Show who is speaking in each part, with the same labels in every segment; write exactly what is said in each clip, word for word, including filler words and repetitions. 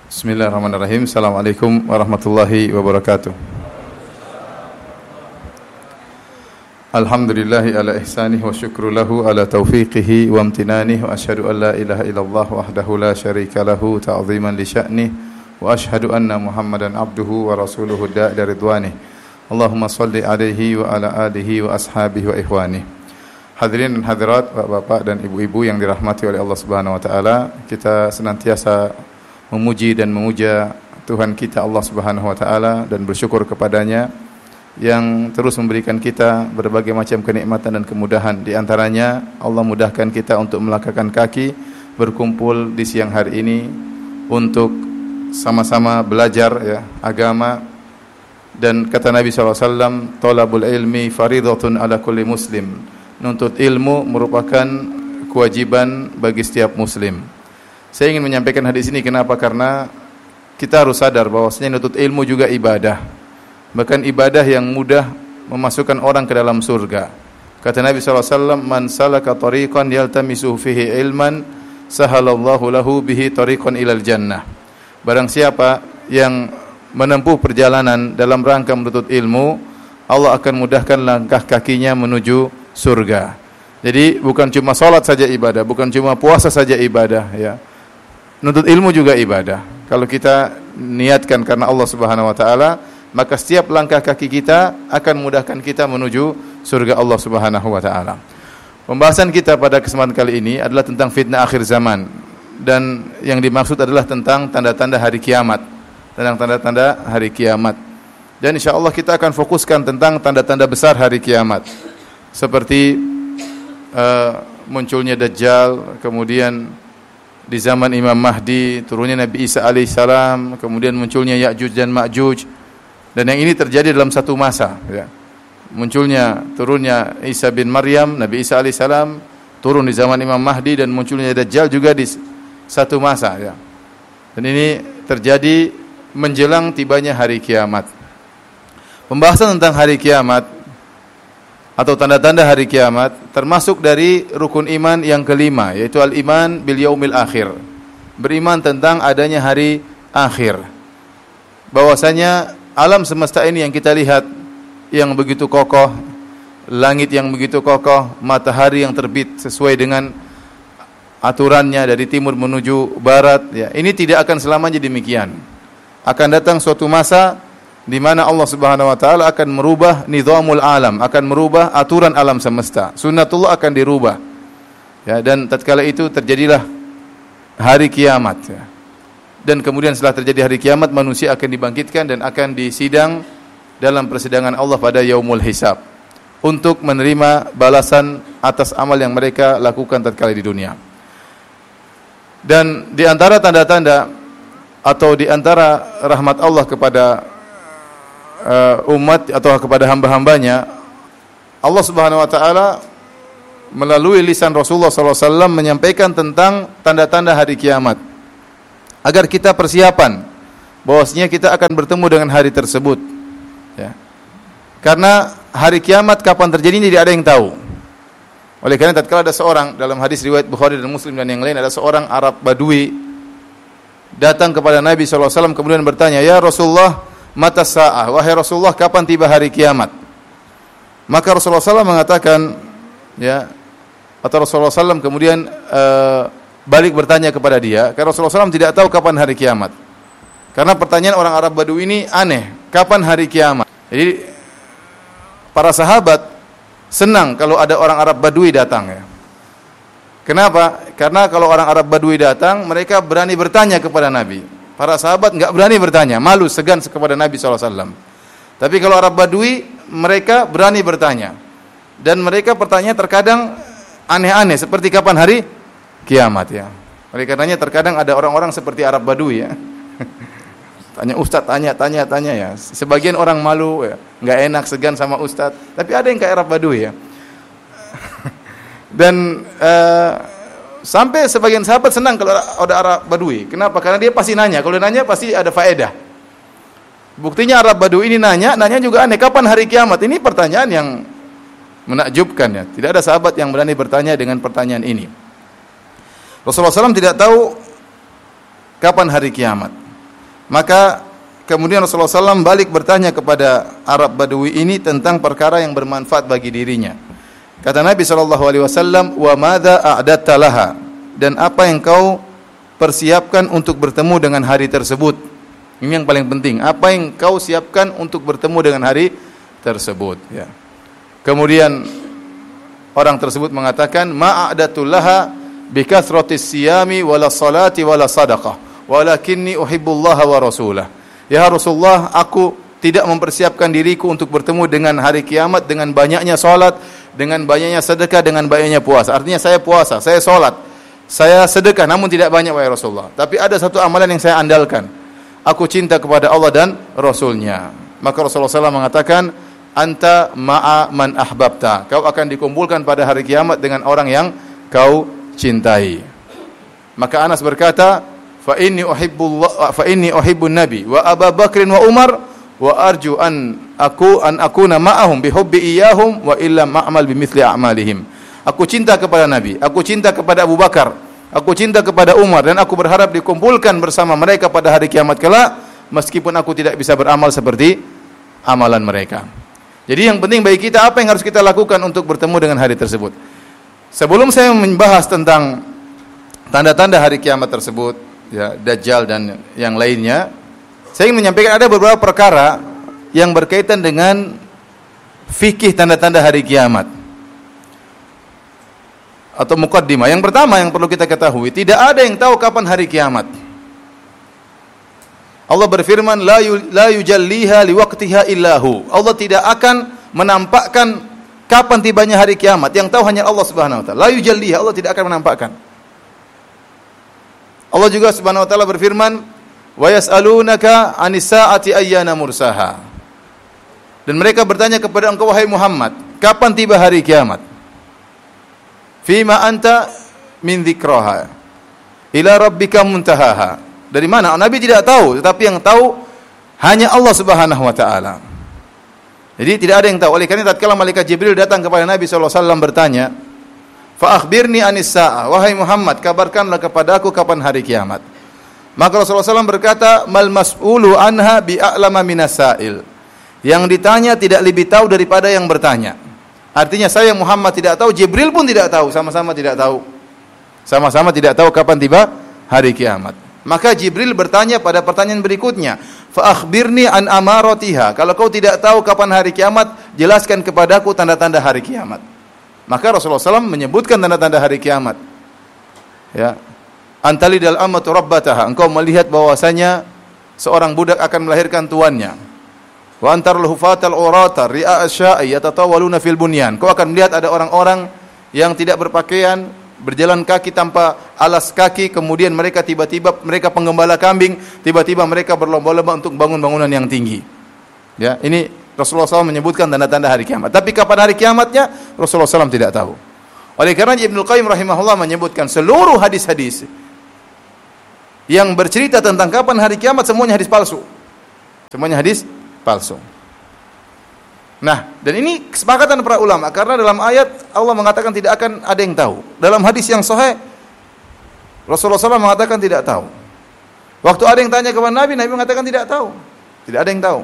Speaker 1: Bismillahirrahmanirrahim. Assalamualaikum warahmatullahi wabarakatuh. Alhamdulillahi ala ihsanih wa syukru lahu ala taufiqihi wa amtinanih wa ashhadu an la ilaha illallah wahdahu la syarika lahu ta'ziman li sya'nih wa ashhadu anna Muhammadan abduhu wa rasuluhu da'i ridwanih. Allahumma salli alaihi wa ala alihi wa ashabihi wa ikhwanih. Hadirin dan hadirat, bapak-bapak dan ibu-ibu yang dirahmati oleh Allah Subhanahu wa taala, kita senantiasa memuji dan memuja Tuhan kita Allah Subhanahu wa taala dan bersyukur kepadanya yang terus memberikan kita berbagai macam kenikmatan dan kemudahan. Di antaranya Allah mudahkan kita untuk melangkahkan kaki berkumpul di siang hari ini untuk sama-sama belajar ya agama. Dan kata Nabi sallallahu alaihi wasallam, "Thalabul ilmi faridatun ala kulli muslim." Menuntut ilmu merupakan kewajiban bagi setiap muslim. Saya ingin menyampaikan hadis ini kenapa? Karena kita harus sadar bahwasanya menuntut ilmu juga ibadah. Bahkan ibadah yang mudah memasukkan orang ke dalam surga. Kata Nabi sallallahu alaihi wasallam, "Man salaka tariqan yaltamisu fihi ilman, sahalallahu lahu bihi tariqan ilal jannah." Barang siapa yang menempuh perjalanan dalam rangka menuntut ilmu, Allah akan mudahkan langkah kakinya menuju surga. Jadi bukan cuma salat saja ibadah, bukan cuma puasa saja ibadah ya. Menuntut ilmu juga ibadah. Kalau kita niatkan karena Allah Subhanahu wa taala, maka setiap langkah kaki kita akan memudahkan kita menuju surga Allah Subhanahu wa taala. Pembahasan kita pada kesempatan kali ini adalah tentang fitnah akhir zaman, dan yang dimaksud adalah tentang tanda-tanda hari kiamat. Tentang tanda-tanda hari kiamat. Dan insyaallah kita akan fokuskan tentang tanda-tanda besar hari kiamat. Seperti uh, munculnya Dajjal, kemudian di zaman Imam Mahdi turunnya Nabi Isa alaihissalam, kemudian munculnya Ya'juj dan Ma'juj. Dan yang ini terjadi dalam satu masa ya. Munculnya turunnya Isa bin Maryam, Nabi Isa alaihissalam turun di zaman Imam Mahdi, dan munculnya Dajjal juga di satu masa ya. Dan ini terjadi menjelang tibanya hari kiamat. Pembahasan tentang hari kiamat atau tanda-tanda hari kiamat termasuk dari rukun iman yang kelima, yaitu al-iman bil yaumil akhir. Beriman tentang adanya hari akhir. Bahwasanya alam semesta ini yang kita lihat yang begitu kokoh, langit yang begitu kokoh, matahari yang terbit sesuai dengan aturannya dari timur menuju barat ya. Ini tidak akan selamanya demikian. Akan datang suatu masa di mana Allah Subhanahu wa taala akan merubah nizamul alam, akan merubah aturan alam semesta. Sunnatullah akan dirubah. Ya, dan tatkala itu terjadilah hari kiamat ya. Dan kemudian setelah terjadi hari kiamat, manusia akan dibangkitkan dan akan disidang dalam persidangan Allah pada yaumul hisab untuk menerima balasan atas amal yang mereka lakukan tatkala di dunia. Dan di antara tanda-tanda atau di antara rahmat Allah kepada Uh, umat atau kepada hamba-hambanya, Allah Subhanahu wa taala melalui lisan Rasulullah sallallahu alaihi wasallam menyampaikan tentang tanda-tanda hari kiamat agar kita persiapan bahwasanya kita akan bertemu dengan hari tersebut ya. Karena hari kiamat kapan terjadi tidak ada yang tahu. Oleh karena tatkala ada seorang, dalam hadis riwayat Bukhari dan Muslim dan yang lain, ada seorang Arab Badui datang kepada Nabi sallallahu alaihi wasallam kemudian bertanya, "Ya Rasulullah, mata sa'ah, wahai Rasulullah, kapan tiba hari kiamat?" Maka Rasulullah sallallahu alaihi wasallam mengatakan ya, atau Rasulullah sallallahu alaihi wasallam kemudian uh, balik bertanya kepada dia, karena Rasulullah sallallahu alaihi wasallam tidak tahu kapan hari kiamat. Karena pertanyaan orang Arab Badui ini aneh, kapan hari kiamat? Jadi para sahabat senang kalau ada orang Arab Badui datang ya. Kenapa? Karena kalau orang Arab Badui datang, mereka berani bertanya kepada Nabi. Para sahabat enggak berani bertanya, malu, segan kepada Nabi sallallahu alaihi wasallam. Tapi kalau Arab Badui, mereka berani bertanya. Dan mereka pertanyaan terkadang aneh-aneh, seperti kapan hari kiamat ya. Oleh karenanya terkadang ada orang-orang seperti Arab Badui ya. Tanya ustaz, tanya, tanya, tanya ya. Sebagian orang malu ya, enggak enak, segan sama ustaz. Tapi ada yang kayak Arab Badui ya. Dan uh, sampai sebagian sahabat senang kalau ada Arab Badui. Kenapa? Karena dia pasti nanya. Kalau dia nanya pasti ada faedah. Buktinya Arab Badui ini nanya, nanya juga aneh. Kapan hari kiamat? Ini pertanyaan yang menakjubkan ya. Tidak ada sahabat yang berani bertanya dengan pertanyaan ini. Rasulullah sallallahu alaihi wasallam tidak tahu kapan hari kiamat. Maka kemudian Rasulullah shallallahu alaihi wasallam balik bertanya kepada Arab Badui ini tentang perkara yang bermanfaat bagi dirinya. Kata Nabi shallallahu alaihi wasallam, "Wa madza a'datta laha?" Dan apa yang kau persiapkan untuk bertemu dengan hari tersebut? Ini yang paling penting. Apa yang kau siapkan untuk bertemu dengan hari tersebut? Ya. Kemudian orang tersebut mengatakan, "Ma'adatul laha bikathratis siyami wala salati wala sadaqah, walakinni uhibbullaha wa rasulah." Ya Rasulullah, aku tidak mempersiapkan diriku untuk bertemu dengan hari kiamat dengan banyaknya salat, dengan banyaknya sedekah, dengan banyaknya puasa. Artinya saya puasa, saya salat, saya sedekah, namun tidak banyak wahai Rasulullah. Tapi ada satu amalan yang saya andalkan. Aku cinta kepada Allah dan Rasulnya. Maka Rasulullah shallallahu alaihi wasallam mengatakan, anta ma'a man ahbabta. Kau akan dikumpulkan pada hari kiamat dengan orang yang kau cintai. Maka Anas berkata, fa inni uhibbullah fa inni uhibbun nabi wa Abu Bakr wa Umar wa arju an aku an akuna ma'ahum bi hubbi iyyahum wa illa ma'mal bimithli a'malihim. Aku cinta kepada Nabi, aku cinta kepada Abu Bakar, aku cinta kepada Umar, dan aku berharap dikumpulkan bersama mereka pada hari kiamat kelak meskipun aku tidak bisa beramal seperti amalan mereka. Jadi yang penting bagi kita apa yang harus kita lakukan untuk bertemu dengan hari tersebut. Sebelum saya membahas tentang tanda-tanda hari kiamat tersebut, ya, Dajjal dan yang lainnya, saya ingin menyampaikan ada beberapa perkara yang berkaitan dengan fikih tanda-tanda hari kiamat atau muqaddimah. Yang pertama yang perlu kita ketahui, tidak ada yang tahu kapan hari kiamat. Allah berfirman, la yu, la yujalliha liwaqtiha illahu. Allah tidak akan menampakkan kapan tibanya hari kiamat. Yang tahu hanya Allah Subhanahu wa taala. La yujalliha, Allah tidak akan menampakkan. Allah juga Subhanahu wa taala berfirman, wa yas'alunaka 'anis sa'ati ayyana mursaha. Dan mereka bertanya kepada engkau wahai Muhammad, kapan tiba hari kiamat? Fima anta min dzikraha ila rabbika muntahaha. Dari mana? Nabi tidak tahu, tetapi yang tahu hanya Allah Subhanahu wa taala. Jadi tidak ada yang tahu. Oleh karena tatkala malaikat Jibril datang kepada Nabi sallallahu alaihi wasallam bertanya, "Fa akhbirni anis saa'ah." Wahai Muhammad, kabarkanlah kepadaku kapan hari kiamat. Maka Rasulullah sallallahu alaihi wasallam berkata, "Mal mas'ulu anha bi'a'lama minas sa'il." Yang ditanya tidak lebih tahu daripada yang bertanya. Artinya saya Muhammad tidak tahu, Jibril pun tidak tahu, sama-sama tidak tahu. Sama-sama tidak tahu kapan tiba hari kiamat. Maka Jibril bertanya pada pertanyaan berikutnya, fa akhbirni an amaratiha. Kalau kau tidak tahu kapan hari kiamat, jelaskan kepadaku tanda-tanda hari kiamat. Maka Rasulullah sallallahu alaihi wasallam menyebutkan tanda-tanda hari kiamat. Ya. Antalidal amatu rabbataha. Engkau melihat bahwasanya seorang budak akan melahirkan tuannya. Wa antarul hufatal urata ri'a asya'i yatatawaluna fil bunyan. Kau akan melihat ada orang-orang yang tidak berpakaian, berjalan kaki tanpa alas kaki, kemudian mereka tiba-tiba mereka penggembala kambing, tiba-tiba mereka berlomba-lomba untuk bangun bangunan yang tinggi. Ya, ini Rasulullah sallallahu alaihi wasallam menyebutkan tanda-tanda hari kiamat. Tapi kapan hari kiamatnya, Rasulullah sallallahu alaihi wasallam tidak tahu. Oleh karena Ibnu Qayyim rahimahullah menyebutkan seluruh hadis-hadis yang bercerita tentang kapan hari kiamat semuanya hadis palsu. Semuanya hadis palsu. Nah, dan ini kesepakatan para ulama karena dalam ayat Allah mengatakan tidak akan ada yang tahu. Dalam hadis yang sahih Rasulullah sallallahu alaihi wasallam mengatakan tidak tahu. Waktu ada yang tanya kepada Nabi, Nabi mengatakan tidak tahu. Tidak ada yang tahu.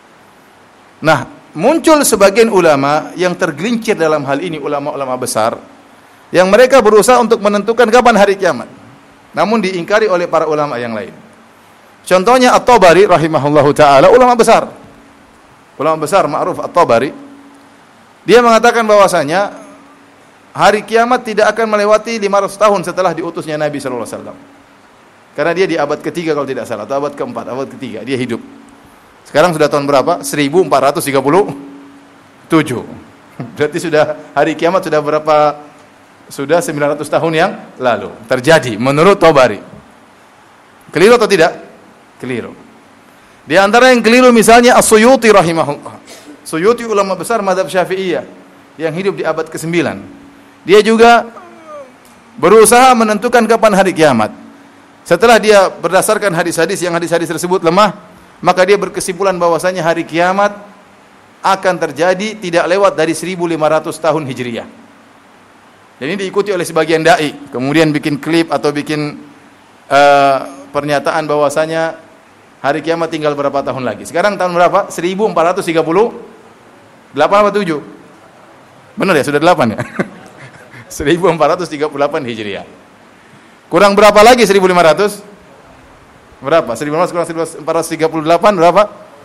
Speaker 1: Nah, muncul sebagian ulama yang tergelincir dalam hal ini, ulama-ulama besar yang mereka berusaha untuk menentukan kapan hari kiamat. Namun diingkari oleh para ulama yang lain. Contohnya At-Tabari rahimahullahu taala, ulama besar. Ulama besar ma'ruf At-Tabari, dia mengatakan bahwasanya hari kiamat tidak akan melewati lima ratus tahun setelah diutusnya Nabi sallallahu alaihi wasallam. Karena dia di abad ketiga kalau tidak salah, atau abad keempat, abad ketiga dia hidup. Sekarang sudah tahun berapa? seribu empat ratus tiga puluh tujuh. Berarti sudah hari kiamat sudah berapa? Sudah sembilan ratus tahun yang lalu terjadi menurut Tabari. Keliru atau tidak? Keliru. Di antara yang keliru misalnya As-Suyuti rahimahullah. Suyuti ulama besar mazhab Syafi'iyah yang hidup di abad kesembilan. Dia juga berusaha menentukan kapan hari kiamat. Setelah dia berdasarkan hadis-hadis yang hadis-hadis tersebut lemah, maka dia berkesimpulan bahwasanya hari kiamat akan terjadi tidak lewat dari seribu lima ratus tahun Hijriah. Dan ini diikuti oleh sebagian dai, kemudian bikin klip atau bikin uh, pernyataan bahwasanya hari kiamat tinggal berapa tahun lagi? Sekarang tahun berapa? seribu empat ratus tiga puluh delapan apa tujuh? Benar ya, sudah delapan ya? seribu empat ratus tiga puluh delapan Hijriah. Kurang berapa lagi seribu lima ratus? Berapa? seribu lima ratus kurang seribu empat ratus tiga puluh delapan berapa?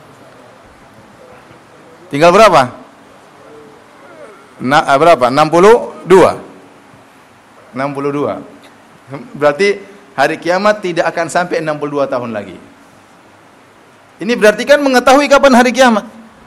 Speaker 1: Tinggal berapa? Na, berapa? enam puluh dua. enam puluh dua. Berarti hari kiamat tidak akan sampai enam puluh dua tahun lagi. Ini berarti kan mengetahui kapan hari kiamat.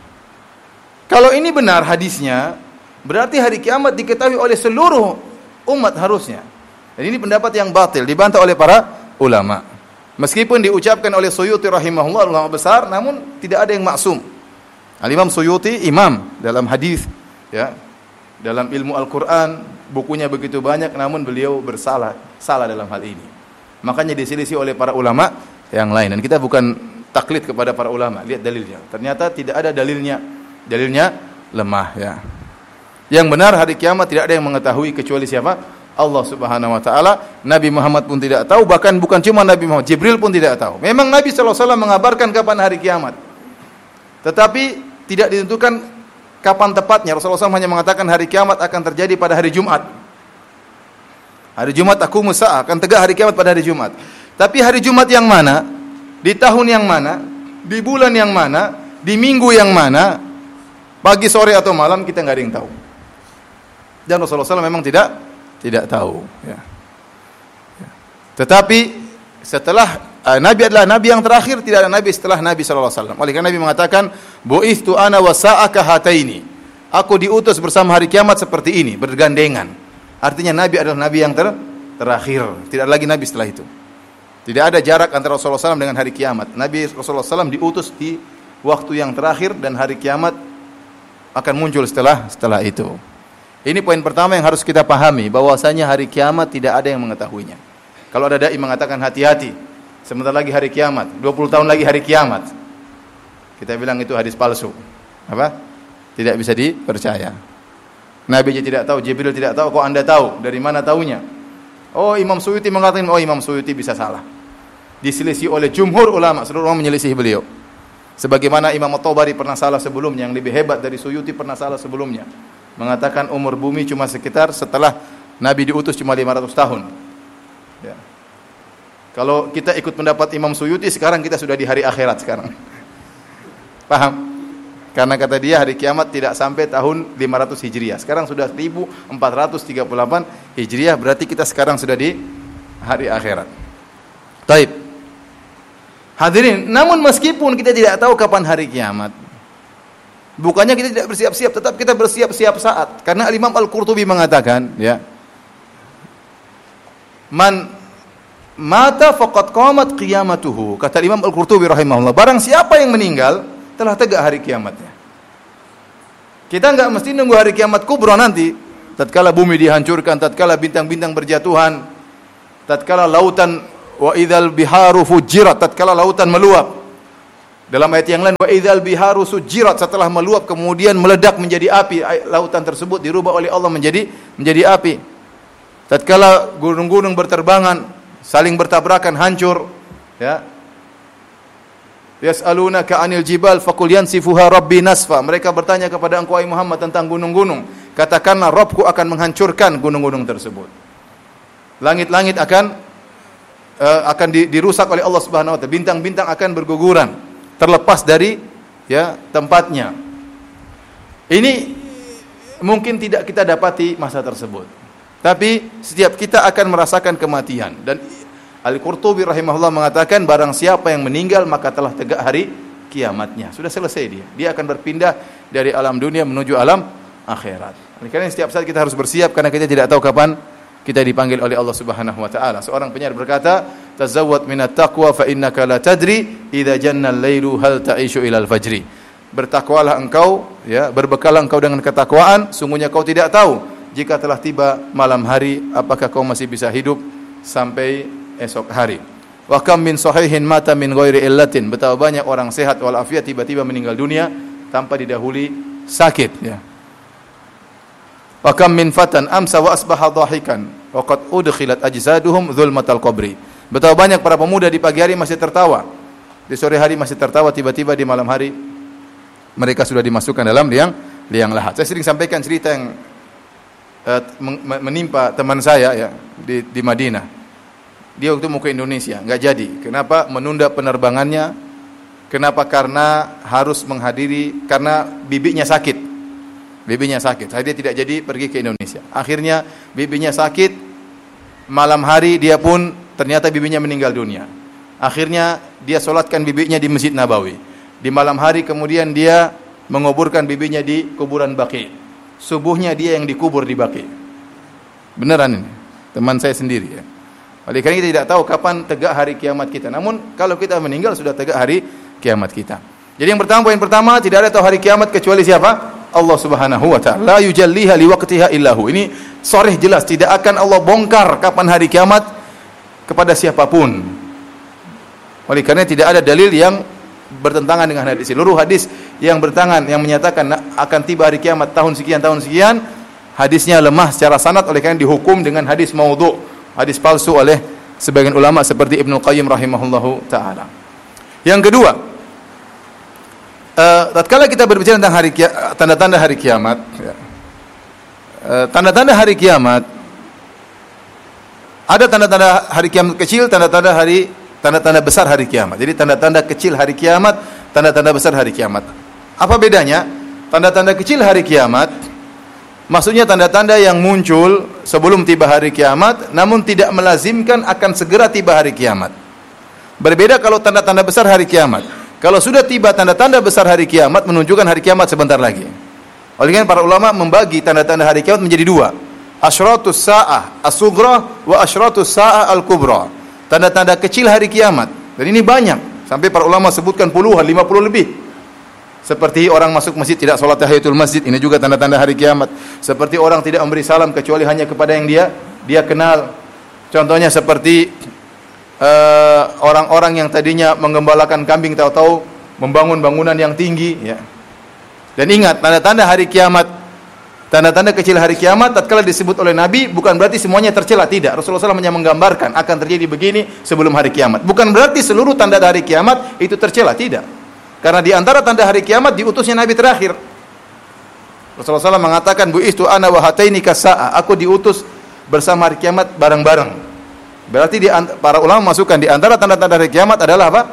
Speaker 1: Kalau ini benar hadisnya, berarti hari kiamat diketahui oleh seluruh umat harusnya. Dan ini pendapat yang batil, dibantah oleh para ulama. Meskipun diucapkan oleh Suyuti rahimahullah, ulama besar, namun tidak ada yang maksum. Al-Imam Suyuti imam dalam hadis, ya, dalam ilmu Al-Quran, bukunya begitu banyak, namun beliau bersalah, salah dalam hal ini. Makanya diselisih oleh para ulama yang lain. Dan kita bukan taklid kepada para ulama, lihat dalilnya. Ternyata tidak ada dalilnya, dalilnya lemah, ya. Yang benar hari kiamat tidak ada yang mengetahui kecuali siapa? Allah Subhanahu wa taala. Nabi Muhammad pun tidak tahu, bahkan bukan cuma Nabi Muhammad, Jibril pun tidak tahu. Memang Nabi sallallahu alaihi wasallam mengabarkan kapan hari kiamat, tetapi tidak ditentukan kapan tepatnya. Rasulullah shallallahu alaihi wasallam hanya mengatakan hari kiamat akan terjadi pada hari Jumat. Hari Jumat taqumus saah, akan tegak hari kiamat pada hari Jumat. Tapi hari Jumat yang mana? Di tahun yang mana? Di bulan yang mana? Di minggu yang mana? Pagi, sore atau malam, kita nggak ada yang tahu. Dan Rasulullah shallallahu alaihi wasallam memang tidak tidak tahu. Ya. Ya. Tetapi setelah uh, Nabi adalah Nabi yang terakhir, tidak ada Nabi setelah Nabi shallallahu alaihi wasallam. Oleh karena Nabi mengatakan, bu'ithtu ana wa sa'aka hataini. Aku diutus bersama hari kiamat seperti ini, bergandengan. Artinya Nabi adalah Nabi yang ter terakhir. Tidak ada lagi Nabi setelah itu. Tidak ada jarak antara Rasulullah shallallahu alaihi wasallam dengan hari kiamat. Nabi Rasulullah shallallahu alaihi wasallam diutus di waktu yang terakhir dan hari kiamat akan muncul setelah setelah itu. Ini poin pertama yang harus kita pahami, bahwasanya hari kiamat tidak ada yang mengetahuinya. Kalau ada dai mengatakan hati-hati, sebentar lagi hari kiamat, dua puluh tahun lagi hari kiamat, kita bilang itu hadis palsu. Apa? Tidak bisa dipercaya. Nabi aja tidak tahu, Jibril tidak tahu, kok Anda tahu? Dari mana tahunya? Oh, Imam Suyuti mengatakan, oh Imam Suyuti bisa salah. Diselisih oleh jumhur ulama, seluruh orang menyelisih beliau. Sebagaimana Imam At-Tabari pernah salah sebelumnya, yang lebih hebat dari Suyuti pernah salah sebelumnya. Mengatakan umur bumi cuma sekitar setelah Nabi diutus cuma lima ratus tahun. Ya. Kalau kita ikut pendapat Imam Suyuti, sekarang kita sudah di hari akhirat sekarang. Paham? Karena kata dia hari kiamat tidak sampai tahun lima ratus Hijriah. Sekarang sudah seribu empat ratus tiga puluh delapan Hijriah, berarti kita sekarang sudah di hari akhirat. Taib. Hadirin, namun meskipun kita tidak tahu kapan hari kiamat, bukannya kita tidak bersiap-siap, tetap kita bersiap-siap saat. Karena Imam Al-Qurtubi mengatakan, ya, man mata faqad qamat qiyamatuhu. Kata Imam Al-Qurtubi rahimahullah, barang siapa yang meninggal, telah tegak hari kiamatnya. Kita enggak mesti nunggu hari kiamat kubra nanti, tatkala bumi dihancurkan, tatkala bintang-bintang berjatuhan, tatkala lautan wa idzal biharu fujirat, tatkala lautan meluap. Dalam ayat yang lain, wa idzal biharu sujirat, setelah meluap kemudian meledak menjadi api, lautan tersebut dirubah oleh Allah menjadi menjadi api. Tatkala gunung-gunung berterbangan, saling bertabrakan, hancur, ya. Yas'alunaka 'anil jibal faqul yansifuha rabbi nasfa. Mereka bertanya kepada engkau wahai Muhammad tentang gunung-gunung. Katakanlah, Rabbku akan menghancurkan gunung-gunung tersebut. Langit-langit akan uh, akan dirusak oleh Allah Subhanahu wa taala. Bintang-bintang akan berguguran, terlepas dari ya tempatnya. Ini mungkin tidak kita dapati masa tersebut. Tapi setiap kita akan merasakan kematian. Dan Al-Qurtubi rahimahullah mengatakan, barang siapa yang meninggal maka telah tegak hari kiamatnya. Sudah selesai dia. Dia akan berpindah dari alam dunia menuju alam akhirat. Karena setiap saat kita harus bersiap, karena kita tidak tahu kapan kita dipanggil oleh Allah Subhanahu wa taala. Seorang penyair berkata, "Tazawwad minat taqwa fa innaka la tadri idza janna al-lailu hal ta'ishu ila al-fajri." Bertakwalah engkau, ya, berbekallah engkau dengan ketakwaan, sungguhnya kau tidak tahu jika telah tiba malam hari apakah kau masih bisa hidup sampai esok hari. Wa kam min sahihin mata min ghairi illatin. Betapa banyak orang sehat walafiat tiba-tiba meninggal dunia tanpa didahului sakit, ya. Wa kam min fatan amsa wa asbaha dhahikan wa qad udkhilat ajsaduhum zulmatal qabri. Betapa banyak para pemuda di pagi hari masih tertawa, Di sore hari masih tertawa, tiba-tiba di malam hari mereka sudah dimasukkan dalam liang liang lahat. Saya sering sampaikan cerita yang uh, menimpa teman saya ya di, di Madinah. Dia waktu mau ke Indonesia, nggak jadi. Kenapa? Menunda penerbangannya. Kenapa? Karena harus menghadiri, karena bibinya sakit. Bibinya sakit. Saya dia tidak jadi pergi ke Indonesia. Akhirnya bibinya sakit. Malam hari dia pun ternyata bibinya meninggal dunia. Akhirnya dia solatkan bibinya di Masjid Nabawi. Di malam hari kemudian dia menguburkan bibinya di kuburan Baqi. Subuhnya dia yang dikubur di Baqi. Beneran ini, teman saya sendiri ya. Oleh karena kita tidak tahu kapan tegak hari kiamat kita. Namun kalau kita meninggal sudah tegak hari kiamat kita. Jadi yang pertama, poin pertama, tidak ada tahu hari kiamat kecuali siapa? Allah Subhanahu wa taala. La yujalliha liwaqtiha illahu. Ini sharih jelas, tidak akan Allah bongkar kapan hari kiamat kepada siapapun. Oleh karena tidak ada dalil yang bertentangan dengan hadis. Seluruh hadis yang bertentangan yang menyatakan akan tiba hari kiamat tahun sekian tahun sekian, hadisnya lemah secara sanad, oleh karena dihukum dengan hadis maudhu. Hadis palsu oleh sebagian ulama seperti Ibnu Qayyim rahimahullahu taala. Yang kedua, uh, tatkala kita berbicara tentang hari kia, tanda-tanda hari kiamat, ya. uh, tanda-tanda hari kiamat, ada tanda-tanda hari kiamat kecil, tanda-tanda hari tanda-tanda besar hari kiamat. Jadi tanda-tanda kecil hari kiamat, tanda-tanda besar hari kiamat. Apa bedanya? Tanda-tanda kecil hari kiamat maksudnya tanda-tanda yang muncul sebelum tiba hari kiamat, namun tidak melazimkan akan segera tiba hari kiamat. Berbeda kalau tanda-tanda besar hari kiamat. Kalau sudah tiba tanda-tanda besar hari kiamat, menunjukkan hari kiamat sebentar lagi. Oleh karena para ulama membagi tanda-tanda hari kiamat menjadi dua. Asyratus sa'ah as-sughra wa asyratus sa'ah al-kubra. Tanda-tanda kecil hari kiamat. Dan ini banyak. Sampai para ulama sebutkan puluhan, lima puluh lebih. Seperti orang masuk masjid tidak salat tahiyatul masjid, ini juga tanda-tanda hari kiamat. Seperti orang tidak memberi salam kecuali hanya kepada yang dia dia kenal. Contohnya seperti uh, orang-orang yang tadinya menggembalakan kambing tahu-tahu membangun bangunan yang tinggi ya. Dan ingat, tanda-tanda hari kiamat, tanda-tanda kecil hari kiamat tatkala disebut oleh Nabi bukan berarti semuanya tercela, tidak. Rasulullah shallallahu alaihi wasallam hanya menggambarkan akan terjadi begini sebelum hari kiamat. Bukan berarti seluruh tanda hari kiamat itu tercela, tidak. Karena di antara tanda hari kiamat diutusnya Nabi terakhir. Rasulullah shallallahu alaihi wasallam mengatakan, "Bu'istu ana wa hataini kasa'ah." Aku diutus bersama hari kiamat bareng-bareng. Berarti di para ulama masukkan di antara tanda-tanda hari kiamat adalah apa?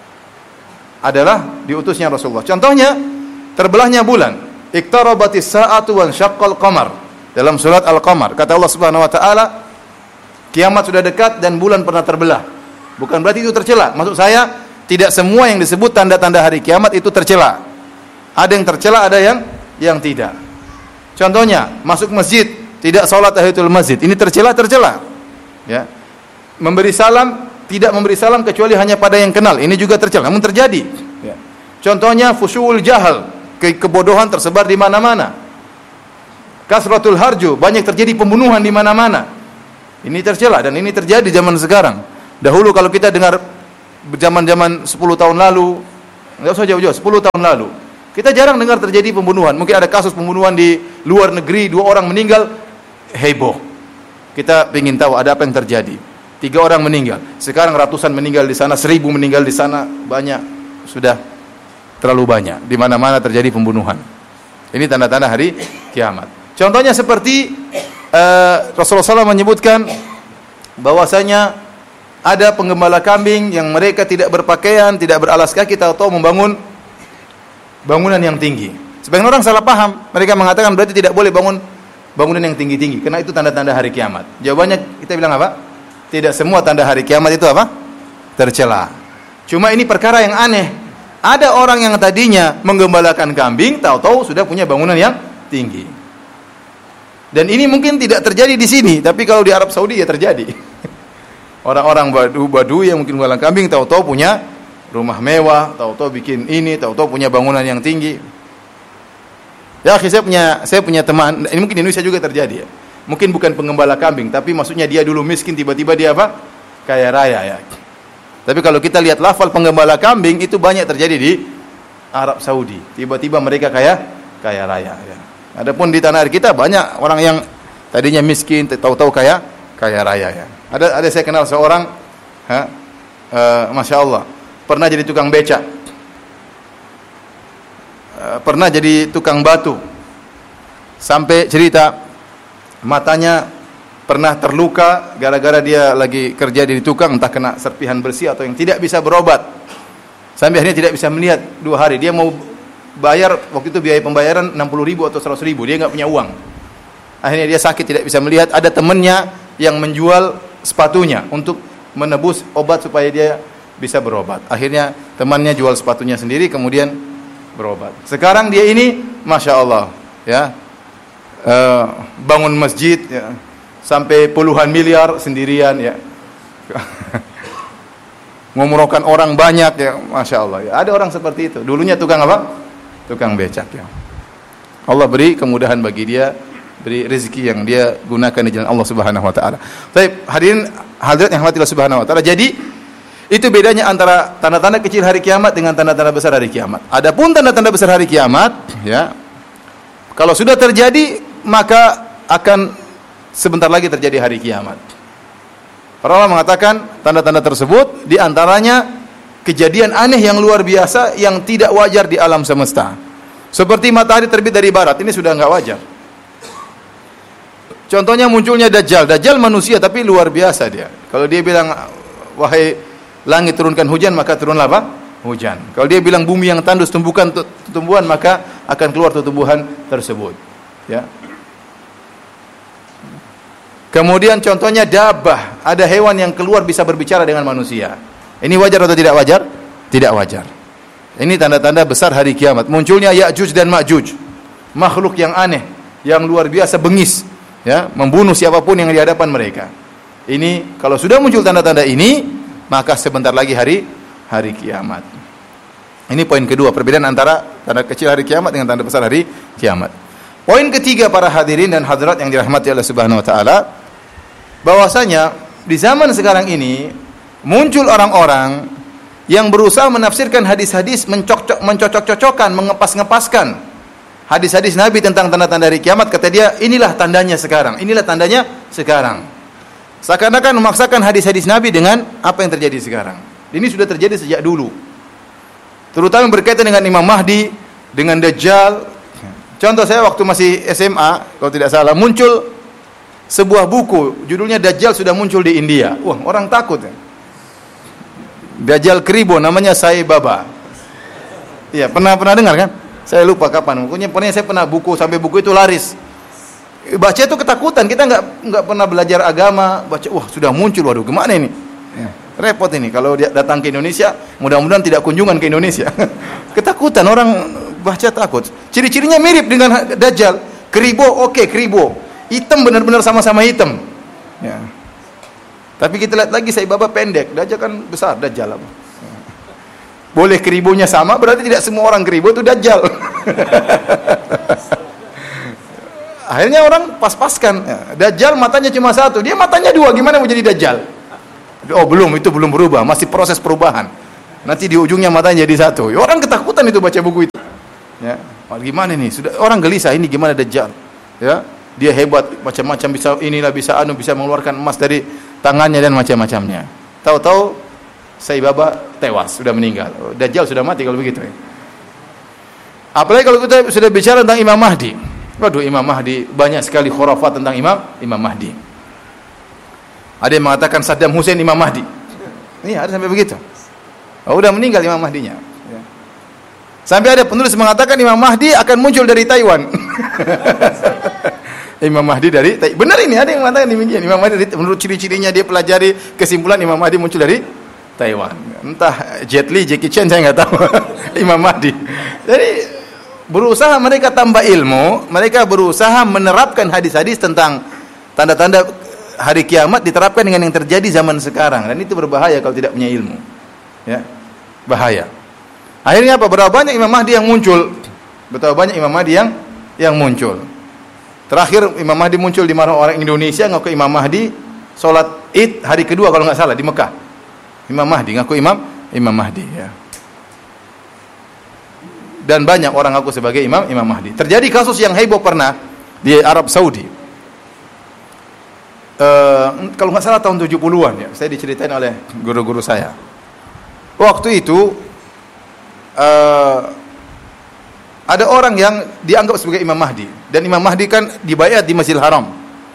Speaker 1: Adalah diutusnya Rasulullah. Contohnya terbelahnya bulan. Iqtarabatis sa'atu wan syaqqal qamar. Dalam surat Al-Qamar kata Allah Subhanahu wa taala, kiamat sudah dekat dan bulan pernah terbelah. Bukan berarti itu tercela. Maksud saya, tidak semua yang disebut tanda-tanda hari kiamat itu tercela. Ada yang tercela, ada yang yang tidak. Contohnya, masuk masjid tidak salat tahiyatul masjid. Ini tercela, tercela. Ya. Memberi salam, tidak memberi salam kecuali hanya pada yang kenal. Ini juga tercela, namun terjadi. Ya. Contohnya fusyul jahal, ke kebodohan tersebar di mana-mana. Kasratul harju, banyak terjadi pembunuhan di mana-mana. Ini tercela dan ini terjadi zaman sekarang. Dahulu kalau kita dengar zaman-zaman sepuluh tahun lalu, enggak usah jauh-jauh, sepuluh tahun lalu, kita jarang dengar terjadi pembunuhan. Mungkin ada kasus pembunuhan di luar negeri, dua orang meninggal, heboh. Kita ingin tahu ada apa yang terjadi. Tiga orang meninggal. Sekarang ratusan meninggal di sana, seribu meninggal di sana, banyak. Sudah terlalu banyak. Di mana-mana terjadi pembunuhan. Ini tanda-tanda hari kiamat. Contohnya seperti uh, Rasulullah shallallahu alaihi wasallam menyebutkan bahwasanya ada penggembala kambing yang mereka tidak berpakaian, tidak beralas kaki, tahu-tahu membangun bangunan yang tinggi. Sebagian orang salah paham, mereka mengatakan berarti tidak boleh bangun bangunan yang tinggi-tinggi, karena itu tanda-tanda hari kiamat. Jawabannya kita bilang apa? Tidak semua tanda hari kiamat itu apa? Tercela. Cuma ini perkara yang aneh. Ada orang yang tadinya menggembalakan kambing, tahu-tahu sudah punya bangunan yang tinggi. Dan ini mungkin tidak terjadi di sini, tapi kalau di Arab Saudi ya terjadi. Orang-orang badu-badu yang mungkin menggembalakan kambing tahu-tahu punya rumah mewah, tahu-tahu bikin ini, tahu-tahu punya bangunan yang tinggi. Ya, saya punya saya punya teman, ini mungkin di Indonesia juga terjadi ya. Mungkin bukan penggembala kambing, tapi maksudnya dia dulu miskin, tiba-tiba dia apa? Kaya raya ya. Tapi kalau kita lihat lafal penggembala kambing itu banyak terjadi di Arab Saudi. Tiba-tiba mereka kaya kaya raya ya. Adapun di tanah air kita banyak orang yang tadinya miskin, tahu-tahu kaya kaya raya ya. Ada ada saya kenal seorang, ha, uh, masya Allah, pernah jadi tukang becak, pernah jadi tukang batu, sampai cerita matanya pernah terluka gara-gara dia lagi kerja di tukang, entah kena serpihan bersih atau yang tidak bisa berobat, sampai akhirnya tidak bisa melihat dua hari. Dia mau bayar, waktu itu biaya pembayaran enam puluh ribu atau seratus ribu, dia nggak punya uang. Akhirnya dia sakit, tidak bisa melihat. Ada temannya yang menjual sepatunya untuk menebus obat supaya dia bisa berobat. Akhirnya temannya jual sepatunya sendiri, kemudian berobat. Sekarang dia ini, masya Allah, ya, uh, bangun masjid, ya, sampai puluhan miliar sendirian, ya, ngumrohkan orang banyak, ya, masya Allah. Ya. Ada orang seperti itu. Dulunya tukang apa? Tukang becak. Ya. Allah beri kemudahan bagi dia, beri rezeki yang dia gunakan di jalan Allah Subhanahu Wa Taala. Baik, hadirin hadirat yang dirahmati Allah Subhanahu Wa Taala. Jadi itu bedanya antara tanda-tanda kecil hari kiamat dengan tanda-tanda besar hari kiamat. Adapun tanda-tanda besar hari kiamat, ya, kalau sudah terjadi maka akan sebentar lagi terjadi hari kiamat. Para ulama mengatakan tanda-tanda tersebut di antaranya kejadian aneh yang luar biasa yang tidak wajar di alam semesta. Seperti matahari terbit dari barat, ini sudah enggak wajar. Contohnya munculnya Dajjal. Dajjal manusia tapi luar biasa dia. Kalau dia bilang wahai langit turunkan hujan, maka turunlah apa? Hujan. Kalau dia bilang bumi yang tandus tumbuhkan tumbuhan, maka akan keluar tumbuhan tersebut. Ya. Kemudian contohnya dabah, ada hewan yang keluar bisa berbicara dengan manusia. Ini wajar atau tidak wajar? Tidak wajar. Ini tanda-tanda besar hari kiamat. Munculnya Ya'juj dan Ma'juj, makhluk yang aneh, yang luar biasa bengis, ya, membunuh siapapun yang di hadapan mereka. Ini kalau sudah muncul tanda-tanda ini, maka sebentar lagi hari hari kiamat. Ini poin kedua, perbedaan antara tanda kecil hari kiamat dengan tanda besar hari kiamat. Poin ketiga para hadirin dan hadirat yang dirahmati Allah Subhanahu wa taala, bahwasanya di zaman sekarang ini muncul orang-orang yang berusaha menafsirkan hadis-hadis, mencocok mencocok-cocokkan, mengepas-ngepaskan hadis-hadis Nabi tentang tanda-tanda hari kiamat. Kata dia, inilah tandanya sekarang, inilah tandanya sekarang. Seakan-akan memaksakan hadis-hadis Nabi dengan apa yang terjadi sekarang. Ini sudah terjadi sejak dulu. Terutama berkaitan dengan Imam Mahdi, dengan Dajjal. Contoh saya waktu masih S M A, kalau tidak salah, muncul sebuah buku, judulnya Dajjal sudah muncul di India. Wah, orang takut. Dajjal Kribo, namanya Sai Baba. Iya, pernah pernah dengar kan? Saya lupa kapan. Pokoknya pernah saya pernah buku, sampai buku itu laris. Baca itu ketakutan, kita nggak nggak pernah belajar agama, baca, wah sudah muncul, waduh gimana ini? Ya, repot ini kalau dia datang ke Indonesia, mudah-mudahan tidak kunjungan ke Indonesia. Ketakutan, orang baca takut. Ciri-cirinya mirip dengan Dajjal. Kribo, oke, okay, Kribo. Hitam benar-benar sama-sama hitam. Ya. Tapi kita lihat lagi Sai Baba pendek, Dajjal kan besar, Dajjal apa? Boleh Kribonya sama, berarti tidak semua orang Kribo itu Dajjal. Akhirnya orang pas-paskan. Ya, Dajjal matanya cuma satu, dia matanya dua, gimana mau jadi Dajjal? Oh belum, itu belum berubah, masih proses perubahan. Nanti di ujungnya matanya jadi satu. Ya, orang ketakutan itu baca buku itu. Ya, gimana nih? Sudah orang gelisah, ini gimana Dajjal? Ya, dia hebat, macam-macam bisa inilah bisa anu bisa mengeluarkan emas dari tangannya dan macam-macamnya. Tahu-tahu Sai Baba tewas, sudah meninggal. Dajjal sudah mati kalau begitu. Ya. Apalagi kalau kita sudah bicara tentang Imam Mahdi. Waduh, Imam Mahdi, banyak sekali khurafat tentang Imam Imam Mahdi. Ada yang mengatakan Saddam Hussein Imam Mahdi. Ini ada sampai begitu. Oh, udah meninggal Imam Mahdinya. Ya. Sampai ada penulis mengatakan Imam Mahdi akan muncul dari Taiwan. Imam Mahdi dari Taiwan. Benar ini, ada yang mengatakan demikian. Imam Mahdi dari, menurut ciri-cirinya dia pelajari, kesimpulan Imam Mahdi muncul dari Taiwan. Entah Jet Li, Jackie Chan, saya nggak tahu. Imam Mahdi. Jadi berusaha mereka tambah ilmu, mereka berusaha menerapkan hadis-hadis tentang tanda-tanda hari kiamat diterapkan dengan yang terjadi zaman sekarang, dan itu berbahaya kalau tidak punya ilmu. Ya, bahaya. Akhirnya apa? Berapa banyak Imam Mahdi yang muncul? Betapa banyak Imam Mahdi yang yang muncul. Terakhir Imam Mahdi muncul di mana orang Indonesia ngaku Imam Mahdi sholat Id hari kedua kalau nggak salah di Mekah. Imam Mahdi ngaku Imam Imam Mahdi. Ya. Dan banyak orang ngaku sebagai Imam Imam Mahdi. Terjadi kasus yang heboh pernah di Arab Saudi. Uh, kalau nggak salah tahun tujuh puluhan ya, saya diceritain oleh guru-guru saya. waktu itu uh, ada orang yang dianggap sebagai Imam Mahdi, dan Imam Mahdi kan dibayat di Masjidil Haram.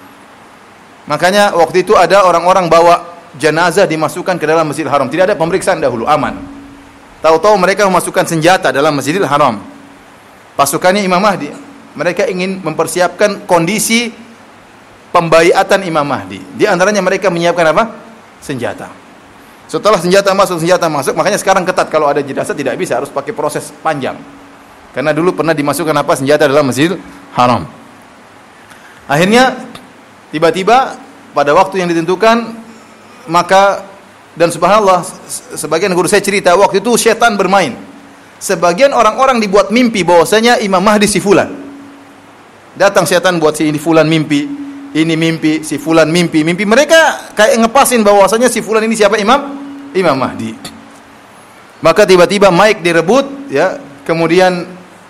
Speaker 1: Makanya waktu itu ada orang-orang bawa jenazah dimasukkan ke dalam Masjidil Haram. Tidak ada pemeriksaan dahulu, aman. Tahu-tahu mereka memasukkan senjata dalam Masjidil Haram. Pasukannya Imam Mahdi. Mereka ingin mempersiapkan kondisi pembaiatan Imam Mahdi. Di antaranya mereka menyiapkan apa? Senjata. Setelah senjata masuk, senjata masuk, makanya sekarang ketat, kalau ada jenazah tidak bisa, harus pakai proses panjang. Karena dulu pernah dimasukkan apa? Senjata dalam Masjidil Haram. Akhirnya tiba-tiba pada waktu yang ditentukan, maka dan subhanallah, sebagian guru saya cerita waktu itu setan bermain. Sebagian orang-orang dibuat mimpi bahwasanya Imam Mahdi si fulan. Datang setan buat si ini fulan mimpi, ini mimpi, si fulan mimpi, mimpi mereka kayak ngepasin bahwasanya si fulan ini siapa? Imam Imam Mahdi. Maka tiba-tiba mic direbut, ya, kemudian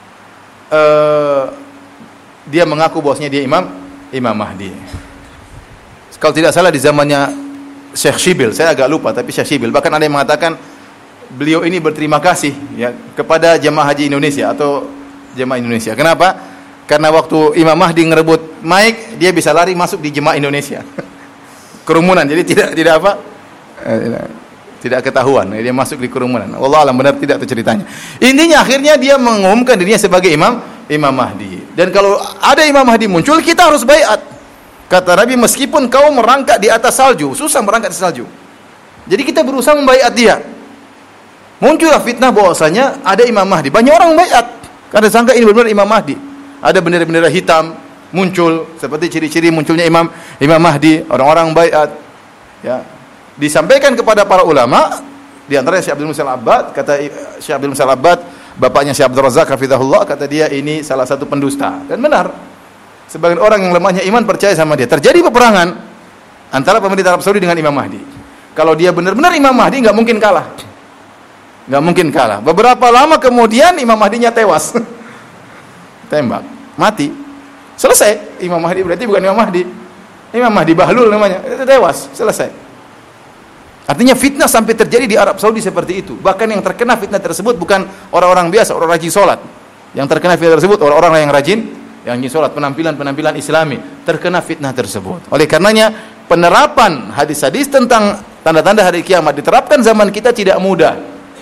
Speaker 1: uh, dia mengaku bahwasanya dia Imam Imam Mahdi. Kalau tidak salah di zamannya Syekh Shibil, saya agak lupa, tapi Syekh Shibil, bahkan ada yang mengatakan beliau ini berterima kasih, ya, kepada jemaah haji Indonesia atau jemaah Indonesia. Kenapa? Karena waktu Imam Mahdi ngerebut mic, dia bisa lari masuk di jemaah Indonesia. Kerumunan, jadi tidak tidak apa? Eh, tidak ketahuan, dia masuk di kerumunan. Wallah alam, benar tidak itu ceritanya. Intinya akhirnya dia mengumumkan dirinya sebagai Imam Imam Mahdi. Dan kalau ada Imam Mahdi muncul, kita harus baiat. Kata Nabi, meskipun kau merangkak di atas salju, susah merangkak di salju. Jadi kita berusaha membaiat dia. Muncullah fitnah bahwasanya ada Imam Mahdi. Banyak orang membaiat karena sangka ini benar Imam Mahdi. Ada bendera-bendera hitam muncul seperti ciri-ciri munculnya Imam Imam Mahdi. Orang-orang baiat. Ya. Disampaikan kepada para ulama, di antaranya Syekh Abdul Muhsin Al-Abbad, kata Syekh Abdul Muhsin Al-Abbad, bapaknya Syekh Abdul Razak hafizahullah, kata dia ini salah satu pendusta. Dan benar. Sebagian orang yang lemahnya iman percaya sama dia. Terjadi peperangan antara pemerintah Arab Saudi dengan Imam Mahdi. Kalau dia benar-benar Imam Mahdi, enggak mungkin kalah. Enggak mungkin kalah. Beberapa lama kemudian Imam Mahdinya tewas. Tembak, mati. Selesai. Imam Mahdi berarti bukan Imam Mahdi. Imam Mahdi Bahlul namanya. Itu tewas, selesai. Artinya fitnah sampai terjadi di Arab Saudi seperti itu. Bahkan yang terkena fitnah tersebut bukan orang-orang biasa, orang rajin salat. Yang terkena fitnah tersebut orang-orang yang rajin yang rajin salat, penampilan-penampilan Islami, terkena fitnah tersebut. Oleh karenanya penerapan hadis-hadis tentang tanda-tanda hari kiamat diterapkan zaman kita tidak mudah.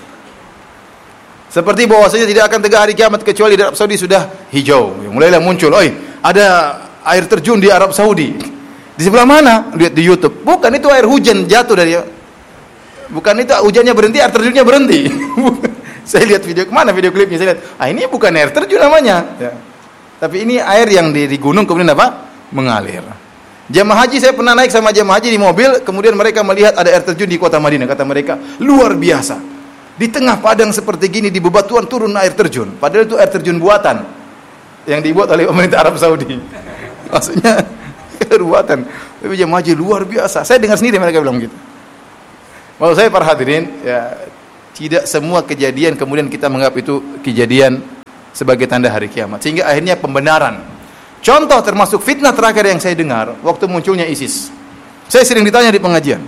Speaker 1: Seperti bahwasanya tidak akan tegak hari kiamat kecuali di Arab Saudi sudah hijau. Mulailah muncul, "Oi, ada air terjun di Arab Saudi." Di sebelah mana? Lihat di YouTube. Bukan, itu air hujan jatuh dari, bukan itu hujannya berhenti, air terjunnya berhenti. Saya lihat video, kemana video klipnya, saya lihat, ah ini bukan air terjun namanya. Ya. Tapi ini air yang di, di gunung kemudian apa? Mengalir. Jemaah haji, saya pernah naik sama jemaah haji di mobil, kemudian mereka melihat ada air terjun di kota Madinah. Kata mereka, luar biasa. Di tengah padang seperti gini, di bebatuan turun air terjun. Padahal itu air terjun buatan yang dibuat oleh pemerintah Arab Saudi. Maksudnya buatan. Tapi jemaah haji luar biasa. Saya dengar sendiri mereka bilang gitu. Maksud saya para hadirin, ya, tidak semua kejadian kemudian kita menganggap itu kejadian sebagai tanda hari kiamat. Sehingga akhirnya pembenaran. Contoh termasuk fitnah terakhir yang saya dengar waktu munculnya ISIS. Saya sering ditanya di pengajian.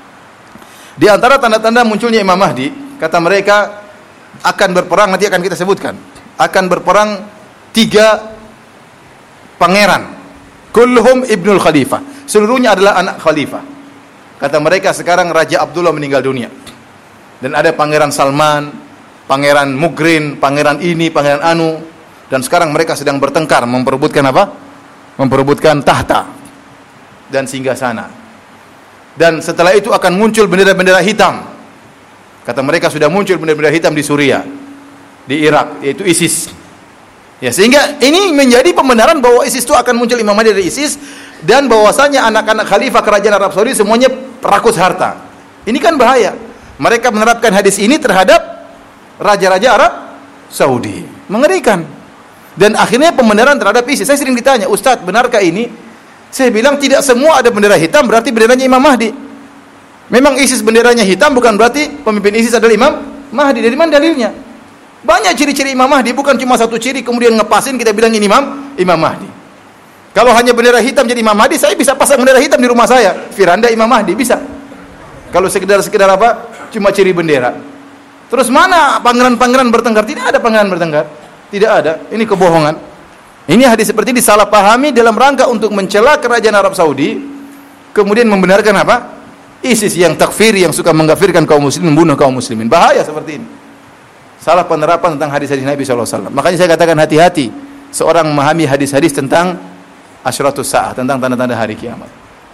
Speaker 1: Di antara tanda-tanda munculnya Imam Mahdi, kata mereka akan berperang, nanti akan kita sebutkan. Akan berperang tiga pangeran. Kulluhum ibnul khalifah. Seluruhnya adalah anak khalifah. Kata mereka sekarang Raja Abdullah meninggal dunia. Dan ada Pangeran Salman, Pangeran Mugrin, Pangeran ini, Pangeran anu. Dan sekarang mereka sedang bertengkar memperebutkan apa? Memperebutkan tahta dan singgasana. Dan setelah itu akan muncul bendera-bendera hitam. Kata mereka sudah muncul bendera-bendera hitam di Suriah, di Irak, yaitu ISIS. Ya, sehingga ini menjadi pembenaran bahwa ISIS itu akan muncul Imam Mahdi dari ISIS, dan bahwasanya anak-anak khalifah kerajaan Arab Saudi semuanya rakus harta. Ini kan bahaya. Mereka menerapkan hadis ini terhadap raja-raja Arab Saudi. Mengerikan. Dan akhirnya pembenaran terhadap ISIS. Saya sering ditanya, "Ustaz, benarkah ini?" Saya bilang tidak semua ada bendera hitam berarti benderanya Imam Mahdi. Memang ISIS benderanya hitam bukan berarti pemimpin ISIS adalah Imam Mahdi. Dari mana dalilnya? Banyak ciri-ciri Imam Mahdi, bukan cuma satu ciri kemudian ngepasin kita bilang ini Imam Imam Mahdi. Kalau hanya bendera hitam jadi Imam Mahdi, saya bisa pasang bendera hitam di rumah saya, Firanda Imam Mahdi bisa. Kalau sekedar-sekedar apa? Cuma ciri bendera. Terus mana pangeran-pangeran bertengkar? Tidak ada pangeran bertengkar. Tidak ada. Ini kebohongan. Ini hadis seperti disalahpahami dalam rangka untuk mencela kerajaan Arab Saudi, kemudian membenarkan apa? ISIS yang takfir, yang suka mengkafirkan kaum muslimin, membunuh kaum muslimin. Bahaya seperti ini. Salah penerapan tentang hadis-hadis Nabi shallallahu alaihi wasallam. Makanya saya katakan hati-hati seorang memahami hadis-hadis tentang asyratus sa'ah, tentang tanda-tanda hari kiamat.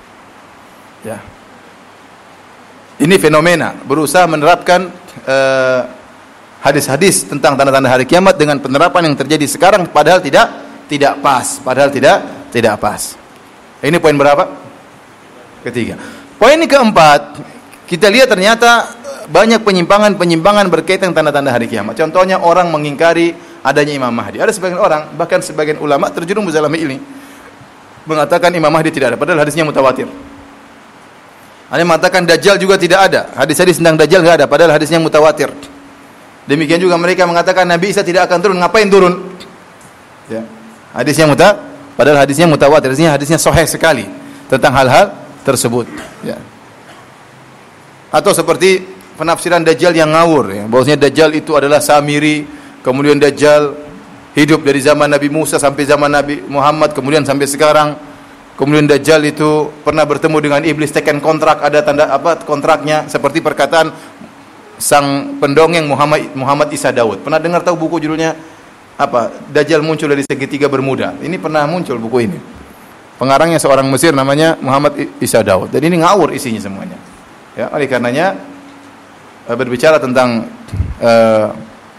Speaker 1: Ya. Ini fenomena berusaha menerapkan uh, hadis-hadis tentang tanda-tanda hari kiamat dengan penerapan yang terjadi sekarang, padahal tidak tidak pas, padahal tidak tidak pas. Ini poin berapa? Ketiga. Poin keempat, kita lihat ternyata banyak penyimpangan-penyimpangan berkaitan tanda-tanda hari kiamat. Contohnya orang mengingkari adanya Imam Mahdi. Ada sebagian orang, bahkan sebagian ulama terjerumus dalam ini, mengatakan Imam Mahdi tidak ada, padahal hadisnya mutawatir. Ada yang mengatakan Dajjal juga tidak ada. Hadis-hadis tentang Dajjal tidak ada, padahal hadisnya mutawatir. Demikian juga mereka mengatakan Nabi Isa tidak akan turun. Ngapain turun? Ya. Hadisnya muta, padahal hadisnya mutawatir. Hadisnya hadisnya sahih sekali tentang hal-hal tersebut. Ya. Atau seperti penafsiran Dajjal yang ngawur. Ya. Bahwasanya Dajjal itu adalah Samiri, kemudian Dajjal hidup dari zaman Nabi Musa sampai zaman Nabi Muhammad, kemudian sampai sekarang. Kemudian Dajjal itu pernah bertemu dengan iblis, teken kontrak, ada tanda apa kontraknya, seperti perkataan sang pendongeng Muhammad Muhammad Isa Daud. Pernah dengar tahu buku judulnya apa? Dajjal muncul dari segitiga Bermuda. Ini pernah muncul buku ini. Pengarangnya seorang Mesir namanya Muhammad Isa Daud. Jadi ini ngawur isinya semuanya. Ya, oleh karenanya berbicara tentang uh,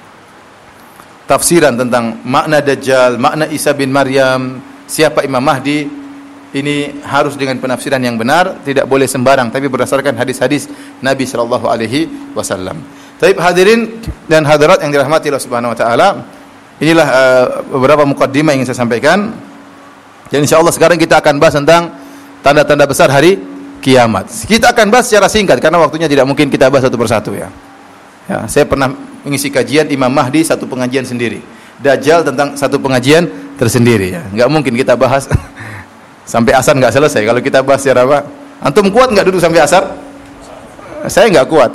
Speaker 1: tafsiran tentang makna Dajjal, makna Isa bin Maryam, siapa Imam Mahdi, ini harus dengan penafsiran yang benar, tidak boleh sembarang, tapi berdasarkan hadis-hadis Nabi sallallahu alaihi wasallam. Baik hadirin dan hadirat yang dirahmati Allah Subhanahu wa taala, inilah uh, beberapa mukaddimah yang ingin saya sampaikan. Dan insyaallah sekarang kita akan bahas tentang tanda-tanda besar hari kiamat. Kita akan bahas secara singkat karena waktunya tidak mungkin kita bahas satu persatu ya. Ya, saya pernah mengisi kajian Imam Mahdi satu pengajian sendiri. Dajjal tentang satu pengajian tersendiri ya. Enggak mungkin kita bahas sampai asar nggak selesai. Kalau kita bahas secara apa? Antum kuat nggak duduk sampai asar? Saya nggak kuat.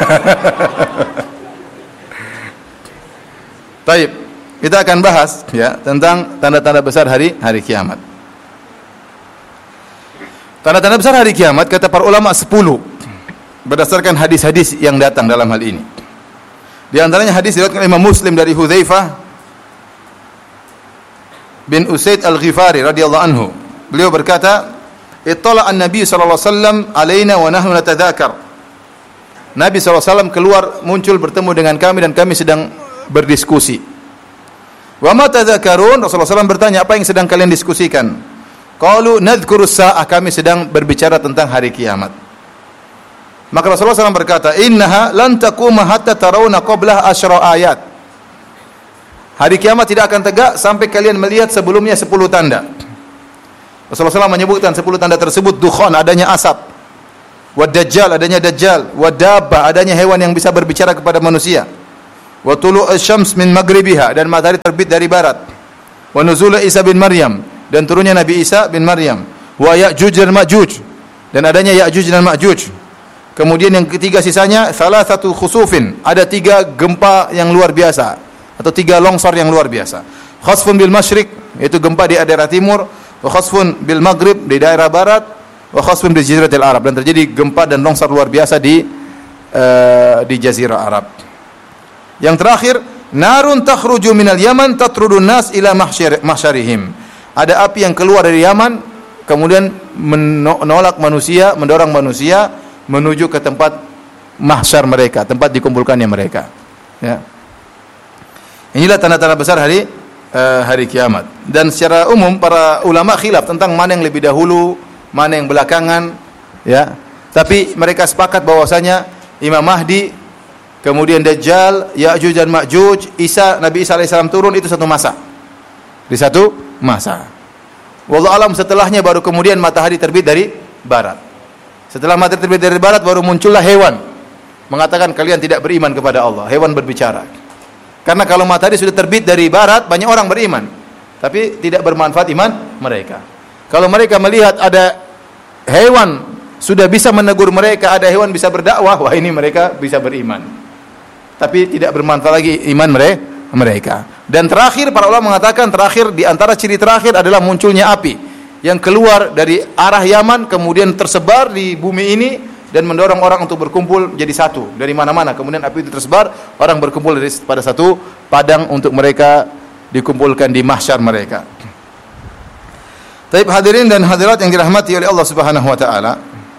Speaker 1: Baik, kita akan bahas ya tentang tanda-tanda besar hari hari kiamat. Tanda-tanda besar hari kiamat kata para ulama sepuluh berdasarkan hadis-hadis yang datang dalam hal ini. Di antaranya hadis diriwayatkan Imam Muslim dari Hudzaifah bin Usaid Al-Ghifari radhiyallahu anhu. Beliau berkata, "Ittala an-nabi sallallahu alaihi wasallam alaina wa nahnu natadzakar." Nabi sallallahu alaihi wasallam keluar, muncul bertemu dengan kami dan kami sedang berdiskusi. Wa ma tadzakarun? Rasulullah sallallahu alaihi wasallam bertanya, "Apa yang sedang kalian diskusikan?" Qalu nadhkurus saah, kami sedang berbicara tentang hari kiamat. Maka Rasulullah sallallahu alaihi wasallam berkata, "Innaha lan taquma hatta tarawna qabla asyra ayat." Hari kiamat tidak akan tegak sampai kalian melihat sebelumnya sepuluh tanda. Rasulullah sallallahu alaihi wasallam menyebutkan sepuluh tanda tersebut: dukhan, adanya asap, wad dajjal, adanya dajjal, wad dabbah, adanya hewan yang bisa berbicara kepada manusia, wa tulu'us syams min maghribiha, dan matahari terbit dari barat, wa nuzul Isa bin Maryam, dan turunnya Nabi Isa bin Maryam, wa Ya'juj dan Ma'juj, dan adanya Ya'juj dan Ma'juj. Kemudian yang ketiga sisanya salah satu khusufin, ada tiga gempa yang luar biasa atau tiga longsor yang luar biasa. Khasfun bil masyriq, yaitu gempa di daerah timur, wa khasfun bil maghrib, di daerah barat, wa khasfun bi jaziratil Arab, dan terjadi gempa dan longsor luar biasa di uh, di jazirah Arab. Yang terakhir, narun takhruju minal Yaman tatrudun nas ila mahsyarihim. Ada api yang keluar dari Yaman kemudian menolak manusia, mendorong manusia menuju ke tempat mahsyar mereka, tempat dikumpulkannya mereka. Ya. Inilah tanda-tanda besar hari uh, hari kiamat. Dan secara umum para ulama khilaf tentang mana yang lebih dahulu, mana yang belakangan, ya. Tapi mereka sepakat bahwasanya Imam Mahdi, kemudian Dajjal, Ya'juj dan Ma'juj, Isa, Nabi Isa alaihissalam turun, itu satu masa. Di satu masa. Wallahu alam, setelahnya baru kemudian matahari terbit dari barat. Setelah matahari terbit dari barat baru muncullah hewan mengatakan kalian tidak beriman kepada Allah. Hewan berbicara. Karena kalau matahari sudah terbit dari barat, banyak orang beriman, tapi tidak bermanfaat iman mereka. Kalau mereka melihat ada hewan sudah bisa menegur mereka, ada hewan bisa berdakwah, wah ini mereka bisa beriman. tapi tidak bermanfaat lagi iman mereka. Dan terakhir para ulama mengatakan terakhir di antara ciri terakhir adalah munculnya api yang keluar dari arah Yaman kemudian tersebar di bumi ini dan mendorong orang untuk berkumpul jadi satu dari mana-mana. Kemudian api itu tersebar, orang berkumpul dari pada satu padang untuk mereka dikumpulkan di mahsyar mereka. Taib hadirin dan hadirat yang dirahmati oleh Allah Subhanahu wa taala.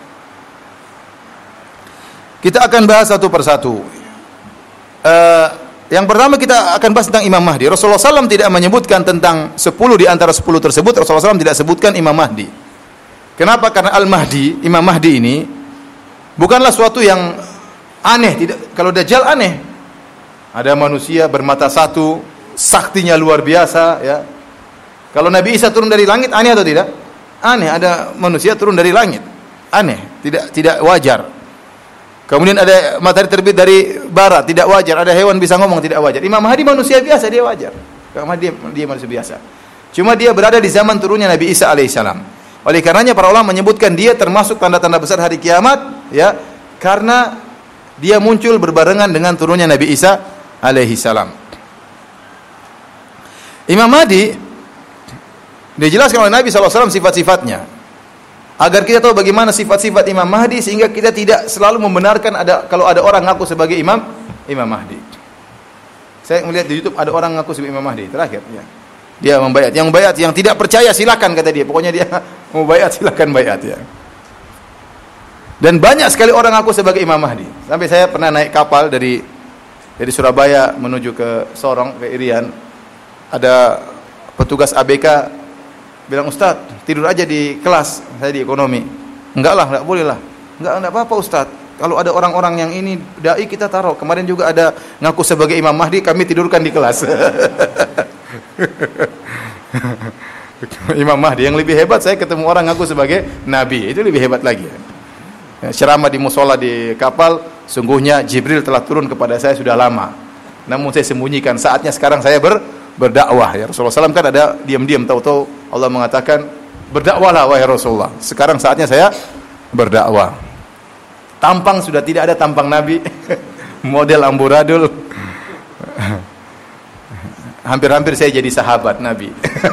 Speaker 1: Kita akan bahas satu persatu. Uh, yang pertama kita akan bahas tentang Imam Mahdi. Rasulullah sallallahu alaihi wasallam tidak menyebutkan tentang sepuluh di antara sepuluh tersebut. Rasulullah sallallahu alaihi wasallam tidak sebutkan Imam Mahdi. Kenapa? Karena Al-Mahdi, Imam Mahdi ini bukanlah suatu yang aneh. Tidak, kalau Dajjal aneh. Ada manusia bermata satu, saktinya luar biasa, ya. Kalau Nabi Isa turun dari langit, aneh atau tidak? Aneh, ada manusia turun dari langit. Aneh, tidak tidak wajar. Kemudian ada matahari terbit dari barat, tidak wajar. Ada hewan bisa ngomong, tidak wajar. Imam Mahdi manusia biasa, dia wajar. Karena dia, dia manusia biasa. Cuma dia berada di zaman turunnya Nabi Isa alaihissalam. Oleh karenanya para ulama menyebutkan dia termasuk tanda-tanda besar hari kiamat, ya, karena dia muncul berbarengan dengan turunnya Nabi Isa alaihissalam. Imam Mahdi dijelaskan oleh Nabi sallallahu alaihi wasallam sifat-sifatnya. Agar kita tahu bagaimana sifat-sifat Imam Mahdi sehingga kita tidak selalu membenarkan ada kalau ada orang ngaku sebagai imam Imam Mahdi. Saya melihat di YouTube ada orang ngaku sebagai Imam Mahdi terakhir, ya. Dia membayat. Yang membayat, yang tidak percaya silakan kata dia. Pokoknya dia mau bayat silakan bayat, ya. Dan banyak sekali orang ngaku sebagai Imam Mahdi. Sampai saya pernah naik kapal dari dari Surabaya menuju ke Sorong, ke Irian. Ada petugas A B K bilang, "Ustaz, tidur aja di kelas, saya di ekonomi." "Enggak lah, enggak boleh lah." "Enggak, enggak apa-apa Ustaz. Kalau ada orang-orang yang ini dai kita taruh. Kemarin juga ada ngaku sebagai Imam Mahdi, kami tidurkan di kelas." Imam Mahdi yang lebih hebat, saya ketemu orang ngaku sebagai nabi, itu lebih hebat lagi. Ya, ceramah di musola di kapal, sungguhnya Jibril telah turun kepada saya sudah lama. Namun saya sembunyikan, saatnya sekarang saya ber berdakwah, ya. Rasulullah sallallahu alaihi wasallam kan ada diam-diam, tahu-tahu Allah mengatakan berdakwahlah wahai Rasulullah. Sekarang saatnya saya berdakwah. Tampang sudah tidak ada tampang Nabi. Model amburadul. Hampir-hampir saya jadi sahabat Nabi.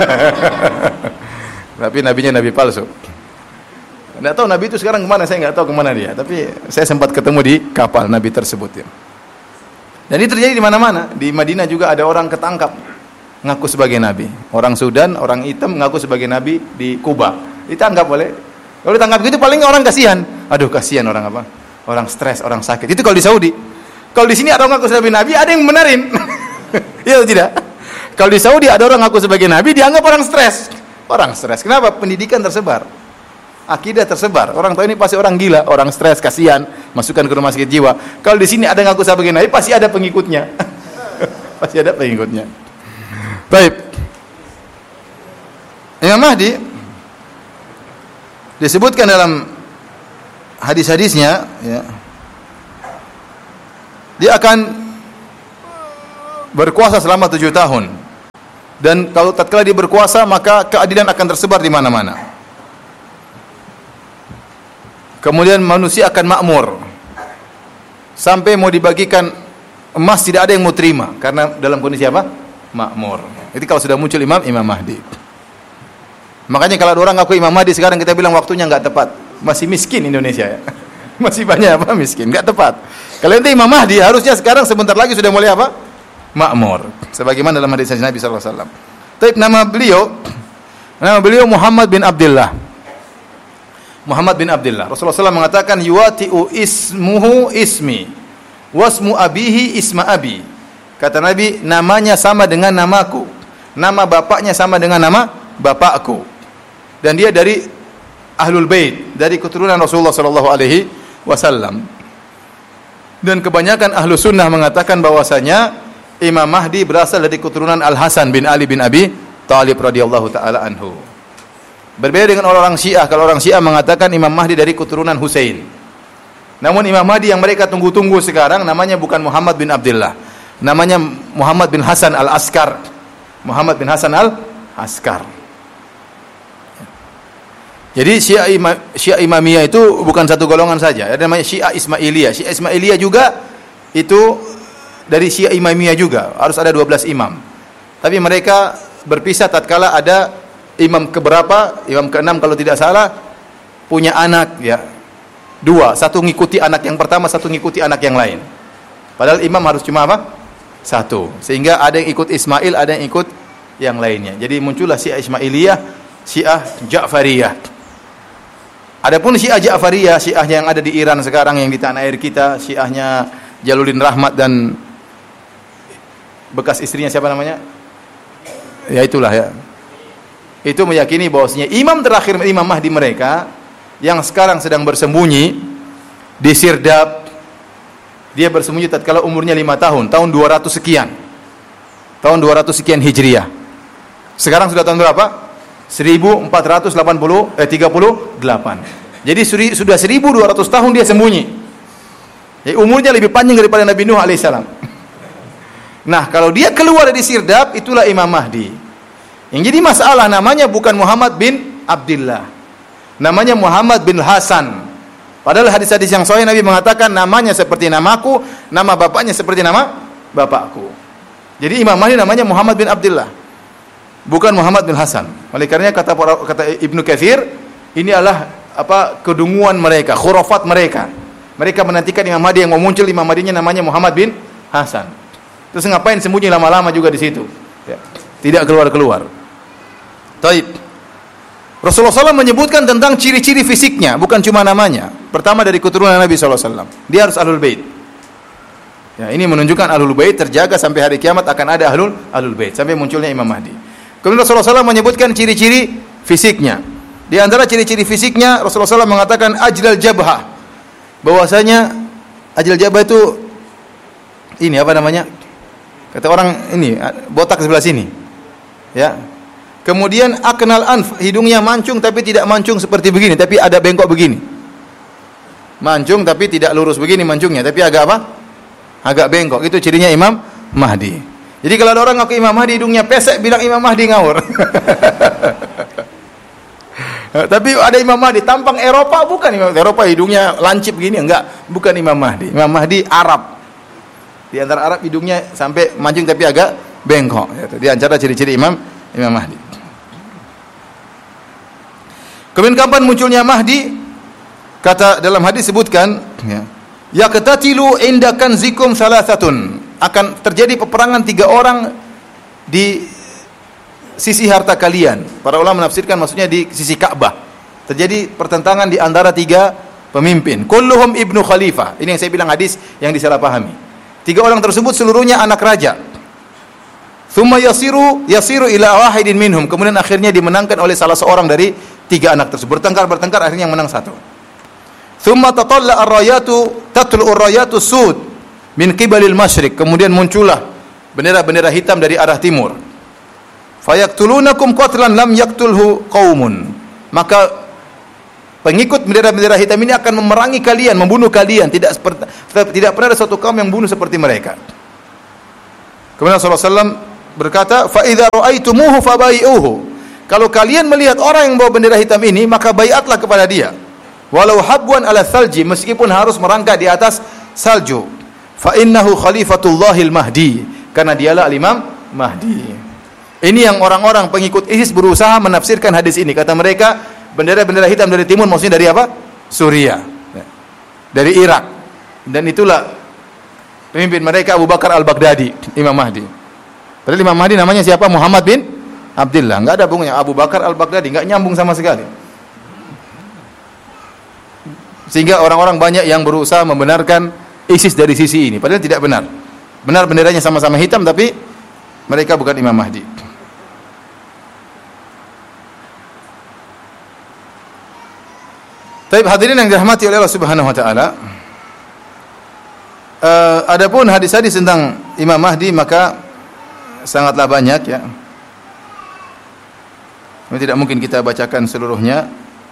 Speaker 1: Tapi nabinya nabi palsu. Enggak tahu Nabi itu sekarang kemana, saya enggak tahu kemana dia. Tapi saya sempat ketemu di kapal Nabi tersebut, ya. Dan ini terjadi di mana-mana. Di Madinah juga ada orang ketangkap ngaku sebagai nabi. Orang Sudan, orang hitam ngaku sebagai nabi di Kuba. Ditangkap oleh. Kalau ditangkap gitu paling orang kasihan. Aduh, kasihan orang apa? Orang stres, orang sakit. Itu kalau di Saudi. Kalau di sini ada orang ngaku sebagai nabi, ada yang benerin. Iya atau tidak? Kalau di Saudi ada orang ngaku sebagai nabi, dianggap orang stres. Orang stres. Kenapa? Pendidikan tersebar. Akidah tersebar. Orang tahu ini pasti orang gila, orang stres, kasihan, masukkan ke rumah sakit jiwa. Kalau di sini ada ngaku sebagai nabi, pasti ada pengikutnya. Pasti ada pengikutnya. Baik. Imam Mahdi disebutkan dalam hadis-hadisnya, ya, dia akan berkuasa selama tujuh tahun. Dan kalau tatkala dia berkuasa, maka keadilan akan tersebar di mana-mana. Kemudian manusia akan makmur. Sampai mau dibagikan emas tidak ada yang mau terima karena dalam kondisi apa? Makmur. Jadi kalau sudah muncul imam, Imam Mahdi. Makanya kalau ada orang ngaku Imam Mahdi sekarang kita bilang waktunya enggak tepat. Masih miskin Indonesia, ya. Masih banyak apa miskin, enggak tepat. Kalau ente Imam Mahdi harusnya sekarang sebentar lagi sudah mulai apa? Makmur. Sebagaimana dalam hadis Nabi sallallahu alaihi wasallam. Tapi nama beliau nama beliau Muhammad bin Abdullah. Muhammad bin Abdullah. Rasulullah sallallahu alaihi wasallam mengatakan yuwati'u ismuhu ismi wasmu abihi isma abi. Kata Nabi, namanya sama dengan namaku. Nama bapaknya sama dengan nama bapakku. Dan dia dari Ahlul Bait, dari keturunan Rasulullah sallallahu alaihi wasallam. Dan kebanyakan ahlu sunnah mengatakan bahwasanya Imam Mahdi berasal dari keturunan Al-Hasan bin Ali bin Abi Thalib radhiyallahu taala anhu. Berbeda dengan orang-orang Syiah. Kalau orang Syiah mengatakan Imam Mahdi dari keturunan Husain. Namun Imam Mahdi yang mereka tunggu-tunggu sekarang namanya bukan Muhammad bin Abdullah. Namanya Muhammad bin Hasan Al-Askar. Muhammad bin Hasan Al-Askar. Jadi Syiah, Ima, Syiah Imamiyah itu bukan satu golongan saja. Ada namanya Syiah Ismailiyah. Syiah Ismailiyah juga itu dari Syiah Imamiyah juga, harus ada dua belas imam. Tapi mereka berpisah tatkala ada imam keberapa, imam keenam kalau tidak salah, punya anak ya. Dua, satu ngikuti anak yang pertama, satu ngikuti anak yang lain. Padahal imam harus cuma apa? Satu. Sehingga ada yang ikut Ismail, ada yang ikut yang lainnya. Jadi muncullah Syiah Ismailiyah, Syiah Ja'fariyah. Adapun Syiah Ja'fariyah, Syiah yang ada di Iran sekarang, yang di tanah air kita, Syiahnya Jaludin Rahmat dan bekas istrinya siapa namanya? Ya itulah ya. Itu meyakini bahwasanya imam terakhir, Imam Mahdi mereka yang sekarang sedang bersembunyi di Sirdab. Dia bersembunyi tatkala umurnya lima tahun, tahun dua ratus sekian. Tahun dua ratus sekian Hijriah. Sekarang sudah tahun berapa? seribu empat ratus delapan puluh eh tiga puluh delapan. Jadi suri, sudah seribu dua ratus tahun dia sembunyi. Jadi umurnya lebih panjang daripada Nabi Nuh alaihissalam. Nah, kalau dia keluar dari Sirdab, itulah Imam Mahdi. Yang jadi masalah namanya bukan Muhammad bin Abdullah. Namanya Muhammad bin Hasan. Padahal hadis-hadis yang sahih Nabi mengatakan namanya seperti namaku, nama bapaknya seperti nama bapakku. Jadi Imam Mahdi namanya Muhammad bin Abdullah, bukan Muhammad bin Hasan. Oleh karenanya kata kata Ibnu Katsir, ini adalah apa kedunguan mereka, khurafat mereka. Mereka menantikan Imam Mahdi yang mau muncul, Imam Mahdinya namanya Muhammad bin Hasan. Terus ngapain sembunyi lama-lama juga di situ? Ya. Tidak keluar-keluar. Taib. Rasulullah shallallahu alaihi wasallam menyebutkan tentang ciri-ciri fisiknya, bukan cuma namanya. Pertama dari keturunan Nabi shallallahu alaihi wasallam. Dia harus ahlul bait. Ya, ini menunjukkan ahlul bait terjaga sampai hari kiamat akan ada ahlul ahlul bait sampai munculnya Imam Mahdi. Kemudian Rasulullah shallallahu alaihi wasallam menyebutkan ciri-ciri fisiknya. Di antara ciri-ciri fisiknya Rasulullah shallallahu alaihi wasallam mengatakan ajlal jabhah. Bahwasanya ajlal jabhah itu ini apa namanya? Kata orang ini botak sebelah sini. Ya. Kemudian aknal anf, hidungnya mancung tapi tidak mancung seperti begini, tapi ada bengkok begini. Mancung tapi tidak lurus begini mancungnya, tapi agak apa? Agak bengkok. Itu cirinya Imam Mahdi. Jadi kalau ada orang ngaku Imam Mahdi hidungnya pesek, bilang Imam Mahdi ngawur. Tapi ada Imam Mahdi tampang Eropa, bukan Imam Eropa hidungnya lancip begini, enggak, bukan Imam Mahdi. Imam Mahdi Arab. Di antara Arab hidungnya sampai mancung tapi agak bengkok. Di antara ciri-ciri Imam Imam Mahdi. Kemudian kapan munculnya Mahdi? Kata dalam hadis sebutkan, ya, yaqtatilu inda kanzikum salasatun. Akan terjadi peperangan tiga orang di sisi harta kalian. Para ulama menafsirkan maksudnya di sisi Ka'bah. Terjadi pertentangan di antara tiga pemimpin. Kulluhum ibnu khalifah. Ini yang saya bilang hadis yang disalahpahami. Tiga orang tersebut seluruhnya anak raja. Thumma yasiru yasiru ila wahidin minhum. Kemudian akhirnya dimenangkan oleh salah seorang dari tiga anak tersebut. Bertengkar-bertengkar akhirnya yang menang satu. Thumma tatalla ar-rayatu tatlu ar-rayatu sud min qibalil masyriq. Kemudian muncullah bendera-bendera hitam dari arah timur. Fayaqtulunakum qatlan lam yaqtulhu qaumun. Maka pengikut bendera-bendera hitam ini akan memerangi kalian, membunuh kalian. Tidak seperti, tidak pernah ada satu kaum yang bunuh seperti mereka. Kemudian Rasulullah shallallahu alaihi wasallam berkata, fa idza ra'aitumuhu fabai'uhu. Kalau kalian melihat orang yang bawa bendera hitam ini, maka baiatlah kepada dia. Walau habwan ala thalji, meskipun harus merangkak di atas salju. Fa innahu khalifatullahil mahdi, karena dialah al-Imam Mahdi. Ini yang orang-orang pengikut ISIS berusaha menafsirkan hadis ini. Kata mereka, bendera-bendera hitam dari timur maksudnya dari apa? Suriah. Dari Irak. Dan itulah pemimpin mereka Abu Bakar al-Baghdadi, Imam Mahdi. Padahal Imam Mahdi namanya siapa? Muhammad bin Abdullah. Enggak ada hubungannya Abu Bakar al-Baghdadi, enggak nyambung sama sekali. Sehingga orang-orang banyak yang berusaha membenarkan ISIS dari sisi ini, padahal tidak benar. Benar benderanya sama-sama hitam tapi mereka bukan Imam Mahdi. Taib hadirin yang dirahmati oleh Allah Subhanahu wa taala. Uh, adapun hadis-hadis tentang Imam Mahdi maka sangatlah banyak ya. Ini tidak mungkin kita bacakan seluruhnya.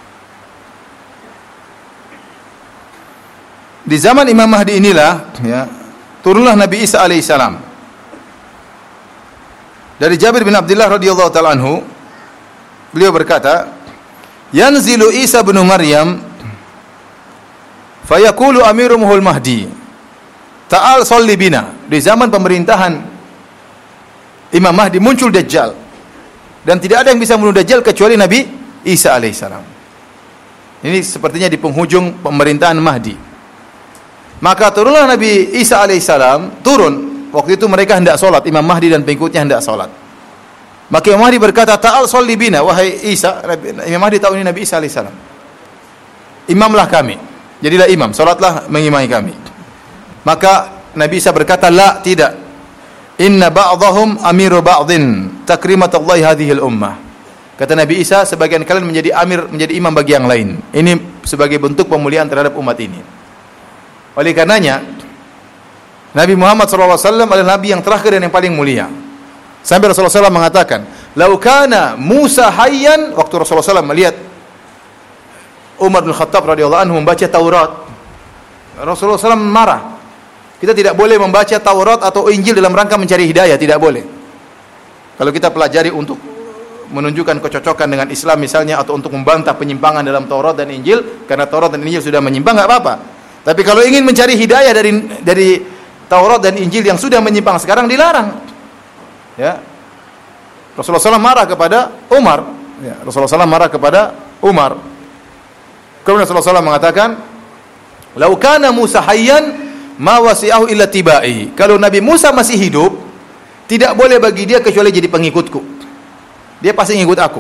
Speaker 1: Di zaman Imam Mahdi inilah ya, turunlah Nabi Isa alaihissalam. Dari Jabir bin Abdullah radhiyallahu taala anhu, beliau berkata, "Yanzilu Isa bin Maryam fayaqulu amiruhul Mahdi, ta'al sholli bina." di zaman pemerintahan Imam Mahdi muncul Dajjal. Dan tidak ada yang bisa membunuh Dajjal kecuali Nabi Isa alaihissalam. Ini sepertinya di penghujung pemerintahan Mahdi. Maka turunlah Nabi Isa alaihissalam, turun. Waktu itu mereka hendak solat, Imam Mahdi dan pengikutnya hendak solat. Maka Imam Mahdi berkata, "Ta'al sholli bina, wahai Isa." Imam Mahdi tahu ini Nabi Isa alaihissalam. Imamlah kami. Jadilah imam, solatlah mengimami kami. Maka Nabi Isa berkata, "La, tidak. Inna ba'dahum amiru ba'dhin, takrimatullahi hadhil ummah." Kata Nabi Isa, sebagian kalian menjadi amir, menjadi imam bagi yang lain. Ini sebagai bentuk pemuliaan terhadap umat ini. Oleh karenanya, Nabi Muhammad shallallahu alaihi wasallam adalah Nabi yang terakhir dan yang paling mulia. Sampai Rasulullah shallallahu alaihi wasallam mengatakan, "Lau kana Musa hayyan," waktu Rasulullah shallallahu alaihi wasallam melihat Umar bin Khattab radhiyallahu anhu membaca Taurat, Rasulullah shallallahu alaihi wasallam marah. Kita tidak boleh membaca Taurat atau Injil dalam rangka mencari hidayah, tidak boleh. Kalau kita pelajari untuk menunjukkan kecocokan dengan Islam misalnya, atau untuk membantah penyimpangan dalam Taurat dan Injil, karena Taurat dan Injil sudah menyimpang, enggak apa-apa. Tapi kalau ingin mencari hidayah dari dari Taurat dan Injil yang sudah menyimpang sekarang, dilarang. Ya. Rasulullah shallallahu alaihi wasallam marah kepada Umar. Ya, Rasulullah shallallahu alaihi wasallam marah kepada Umar. Kemudian Rasulullah shallallahu alaihi wasallam mengatakan, "Lau kana Musa hayyan, ma wasi'ahu illa tibai." Kalau Nabi Musa masih hidup, tidak boleh bagi dia kecuali jadi pengikutku. Dia pasti ngikut aku.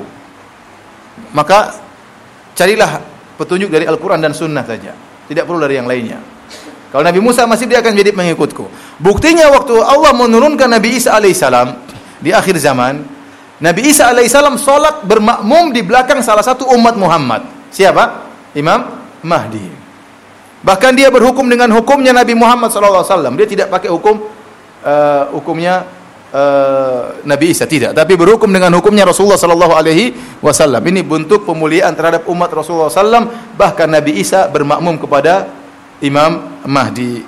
Speaker 1: Maka carilah petunjuk dari Al-Quran dan Sunnah saja. Tidak perlu dari yang lainnya. Kalau Nabi Musa masih, dia akan jadi pengikutku. Buktinya waktu Allah menurunkan Nabi Isa alaihissalam di akhir zaman, Nabi Isa alaihissalam solat bermakmum di belakang salah satu umat Muhammad. Siapa? Imam Mahdi. Bahkan dia berhukum dengan hukumnya Nabi Muhammad shallallahu alaihi wasallam. Dia tidak pakai hukum uh, hukumnya uh, Nabi Isa, tidak. Tapi berhukum dengan hukumnya Rasulullah shallallahu alaihi wasallam. Ini bentuk pemuliaan terhadap umat Rasulullah shallallahu alaihi wasallam. Bahkan Nabi Isa bermakmum kepada Imam Mahdi.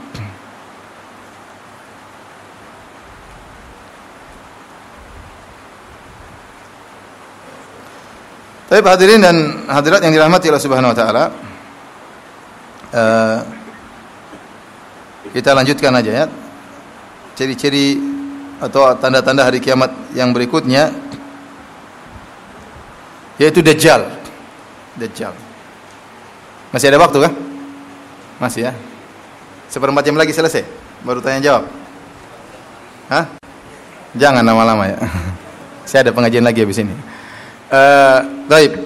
Speaker 1: Tapi hadirin dan hadirat yang dirahmati Allah Subhanahu wa taala, uh, kita lanjutkan aja ya. Ciri-ciri atau tanda-tanda hari kiamat yang berikutnya, yaitu Dajjal. Dajjal. Masih ada waktu kah? Masih ya. Seperempat jam lagi selesai. Baru tanya jawab. Hah? Jangan lama-lama ya. Saya ada pengajian lagi habis ini. Uh, baik.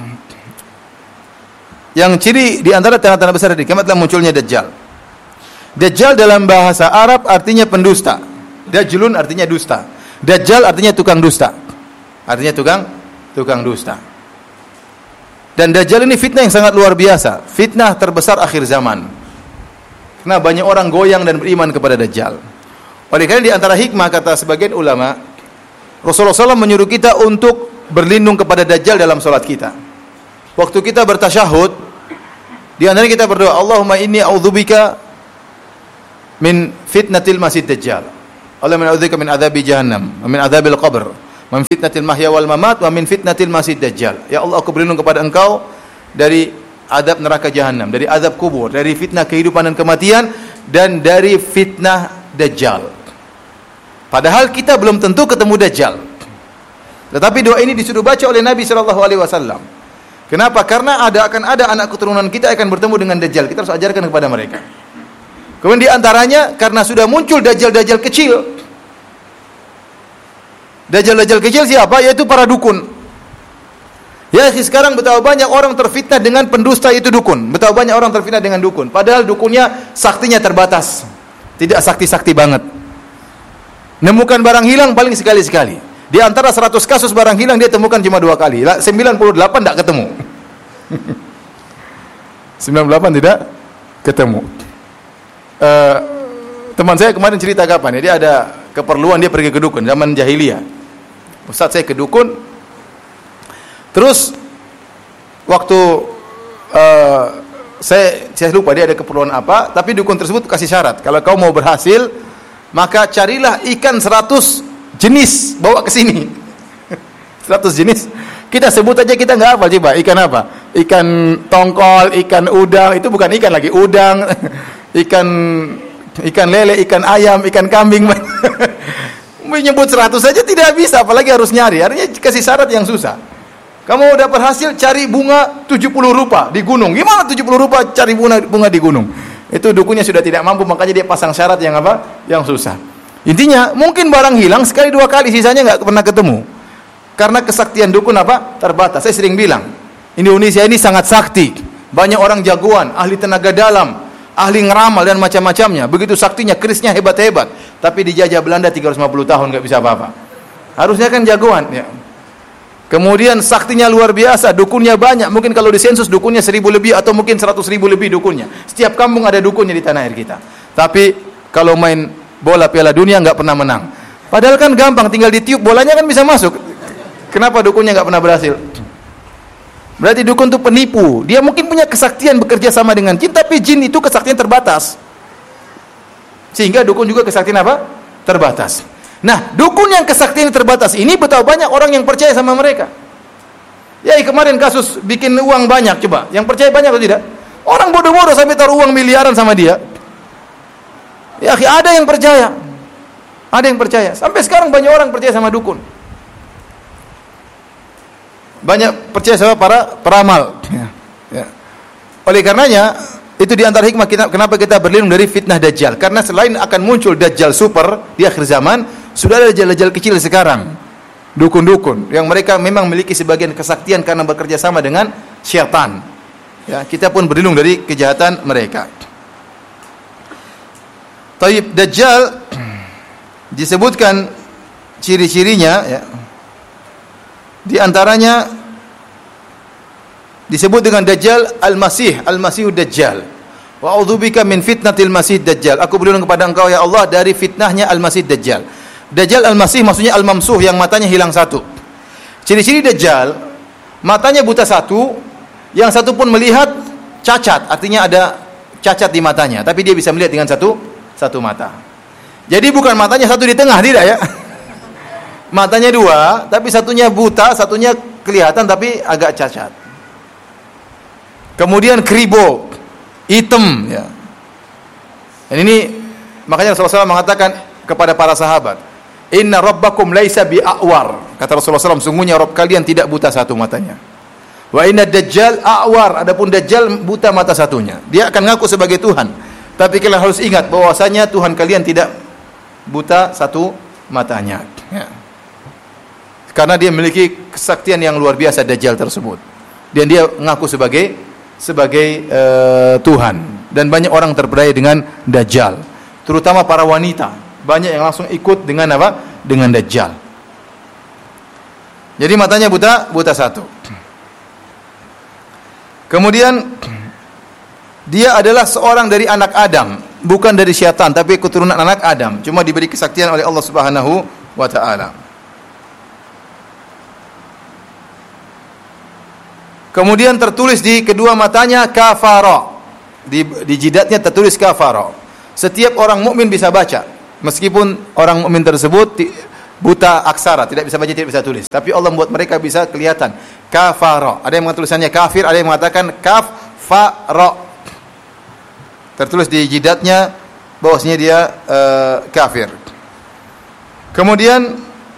Speaker 1: Yang ciri di antara tanda-tanda besar di kiamat adalah munculnya Dajjal. Dajjal dalam bahasa Arab artinya pendusta. Dajjulun artinya dusta. Dajjal artinya tukang dusta. Artinya tukang tukang dusta. Dan Dajjal ini fitnah yang sangat luar biasa. Fitnah terbesar akhir zaman. Karena banyak orang goyang dan beriman kepada Dajjal. Oleh karena di antara hikmah, kata sebagian ulama, Rasulullah shallallahu alaihi wasallam menyuruh kita untuk berlindung kepada Dajjal dalam salat kita. Waktu kita bertasyahud, di antara kita berdoa, Allahumma inni a'udzubika min fitnatil masih Dajjal. Allahumma a'udzubika min adzabi jahannam, wa min adzabil qabr, wa min fitnatil mahya wal mamat, wa min fitnatil masih Dajjal. Ya Allah, aku berlindung kepada Engkau dari azab neraka jahannam, dari azab kubur, dari fitnah kehidupan dan kematian, dan dari fitnah Dajjal. Padahal kita belum tentu ketemu Dajjal. Tetapi doa ini disuruh baca oleh Nabi shallallahu alaihi wasallam. Kenapa? Karena ada akan ada anak keturunan kita akan bertemu dengan Dajjal. Kita harus ajarkan kepada mereka. Kemudian di antaranya karena sudah muncul Dajjal-Dajjal kecil. Dajjal-Dajjal kecil siapa? Yaitu para dukun. Ya, sekarang betapa banyak orang terfitnah dengan pendusta itu dukun. Betapa banyak orang terfitnah dengan dukun. Padahal dukunnya saktinya terbatas. Tidak sakti-sakti banget. Nemukan barang hilang paling sekali-sekali. Di antara seratus kasus barang hilang dia temukan cuma dua kali. sembilan puluh delapan tidak ketemu. sembilan puluh delapan tidak ketemu. Uh, teman saya kemarin cerita kapan ya, dia ada keperluan, dia pergi ke dukun zaman jahiliyah. Ustaz, saya ke dukun. Terus waktu uh, saya saya lupa dia ada keperluan apa, tapi dukun tersebut kasih syarat, kalau kau mau berhasil, maka carilah ikan seratus jenis, bawa ke sini. seratus jenis. Kita sebut aja, kita enggak hafal. Coba, ikan apa? Ikan tongkol, ikan udang, itu bukan ikan lagi, udang. Ikan Ikan lele, ikan ayam, ikan kambing. Menyebut seratus saja tidak bisa, apalagi harus nyari. Artinya kasih syarat yang susah. Kamu udah berhasil cari bunga tujuh puluh rupa di gunung. Gimana tujuh puluh rupa cari bunga bunga di gunung? Itu dukunnya sudah tidak mampu, makanya dia pasang syarat yang apa? Yang susah. Intinya, mungkin barang hilang sekali dua kali, sisanya nggak pernah ketemu. Karena kesaktian dukun apa? Terbatas. Saya sering bilang, Indonesia ini sangat sakti. Banyak orang jagoan, ahli tenaga dalam, ahli ngeramal dan macam-macamnya. Begitu saktinya, kerisnya hebat-hebat. Tapi dijajah Belanda tiga ratus lima puluh tahun nggak bisa apa-apa. Harusnya kan jagoan. Ya. Kemudian saktinya luar biasa, dukunnya banyak. Mungkin kalau disensus dukunnya seribu lebih atau mungkin seratus ribu lebih dukunnya. Setiap kampung ada dukunnya di tanah air kita. Tapi kalau main bola Piala Dunia nggak pernah menang. Padahal kan gampang, tinggal ditiup bolanya kan bisa masuk. Kenapa dukunnya nggak pernah berhasil? Berarti dukun itu penipu. Dia mungkin punya kesaktian bekerja sama dengan jin, tapi jin itu kesaktian terbatas. Sehingga dukun juga kesaktian apa? Terbatas. Nah, dukun yang kesaktian terbatas ini betapa banyak orang yang percaya sama mereka. Ya, kemarin kasus bikin uang banyak, coba. Yang percaya banyak atau tidak? Orang bodoh-bodoh sampai taruh uang miliaran sama dia. Ya, ada yang percaya. Ada yang percaya. Sampai sekarang banyak orang percaya sama dukun. Banyak percaya sama para peramal. Ya. Ya. Oleh karenanya, itu di antara hikmah kita, kenapa kita berlindung dari fitnah Dajjal. Karena selain akan muncul Dajjal super di akhir zaman, sudah ada Dajjal-Dajjal kecil sekarang. Dukun-dukun yang mereka memang memiliki sebagian kesaktian karena bekerja sama dengan syaitan. Ya, kita pun berlindung dari kejahatan mereka. Taib Dajjal disebutkan ciri-cirinya, ya. Di antaranya disebut dengan Dajjal Al-Masih, Al-Masihud Dajjal. Wa a'udzubika min fitnatil Masih Dajjal. Aku berlindung kepada Engkau ya Allah dari fitnahnya Al-Masih Dajjal. Dajjal Al-Masih maksudnya Al-Mamsuh, yang matanya hilang satu. Ciri-ciri Dajjal, matanya buta satu, yang satu pun melihat cacat, artinya ada cacat di matanya, tapi dia bisa melihat dengan satu satu mata. Jadi bukan matanya satu di tengah, tidak ya. Matanya dua, tapi satunya buta, satunya kelihatan tapi agak cacat. Kemudian kribo, hitam, ya. Dan ini makanya Rasulullah shallallahu alaihi wasallam mengatakan kepada para sahabat, Inna rabbakum laisa bi'awar. Kata Rasulullah shallallahu alaihi wasallam, sungguhnya Rabb kalian tidak buta satu matanya. Wa inna Dajjal a'war. Adapun Dajjal buta mata satunya. Dia akan ngaku sebagai Tuhan. Tapi kalian harus ingat bahwasanya Tuhan kalian tidak buta satu matanya. Ya. Karena dia memiliki kesaktian yang luar biasa Dajjal tersebut. Dan dia ngaku sebagai sebagai uh, Tuhan. Dan banyak orang terpedaya dengan Dajjal. Terutama para wanita. Banyak yang langsung ikut dengan apa? Dengan Dajjal. Jadi matanya buta, buta satu. Kemudian dia adalah seorang dari anak Adam, bukan dari syaitan, tapi keturunan anak Adam. Cuma diberi kesaktian oleh Allah Subhanahu wa taala. Kemudian tertulis di kedua matanya kafara. Di, di jidatnya tertulis kafara. Setiap orang mukmin bisa baca. Meskipun orang mukmin tersebut buta aksara, tidak bisa baca, tidak bisa tulis, tapi Allah membuat mereka bisa kelihatan. Kafara. Ada yang mengatakan tulisannya kafir, ada yang mengatakan kafara. Tertulis di jidatnya bahwasanya dia uh, kafir. Kemudian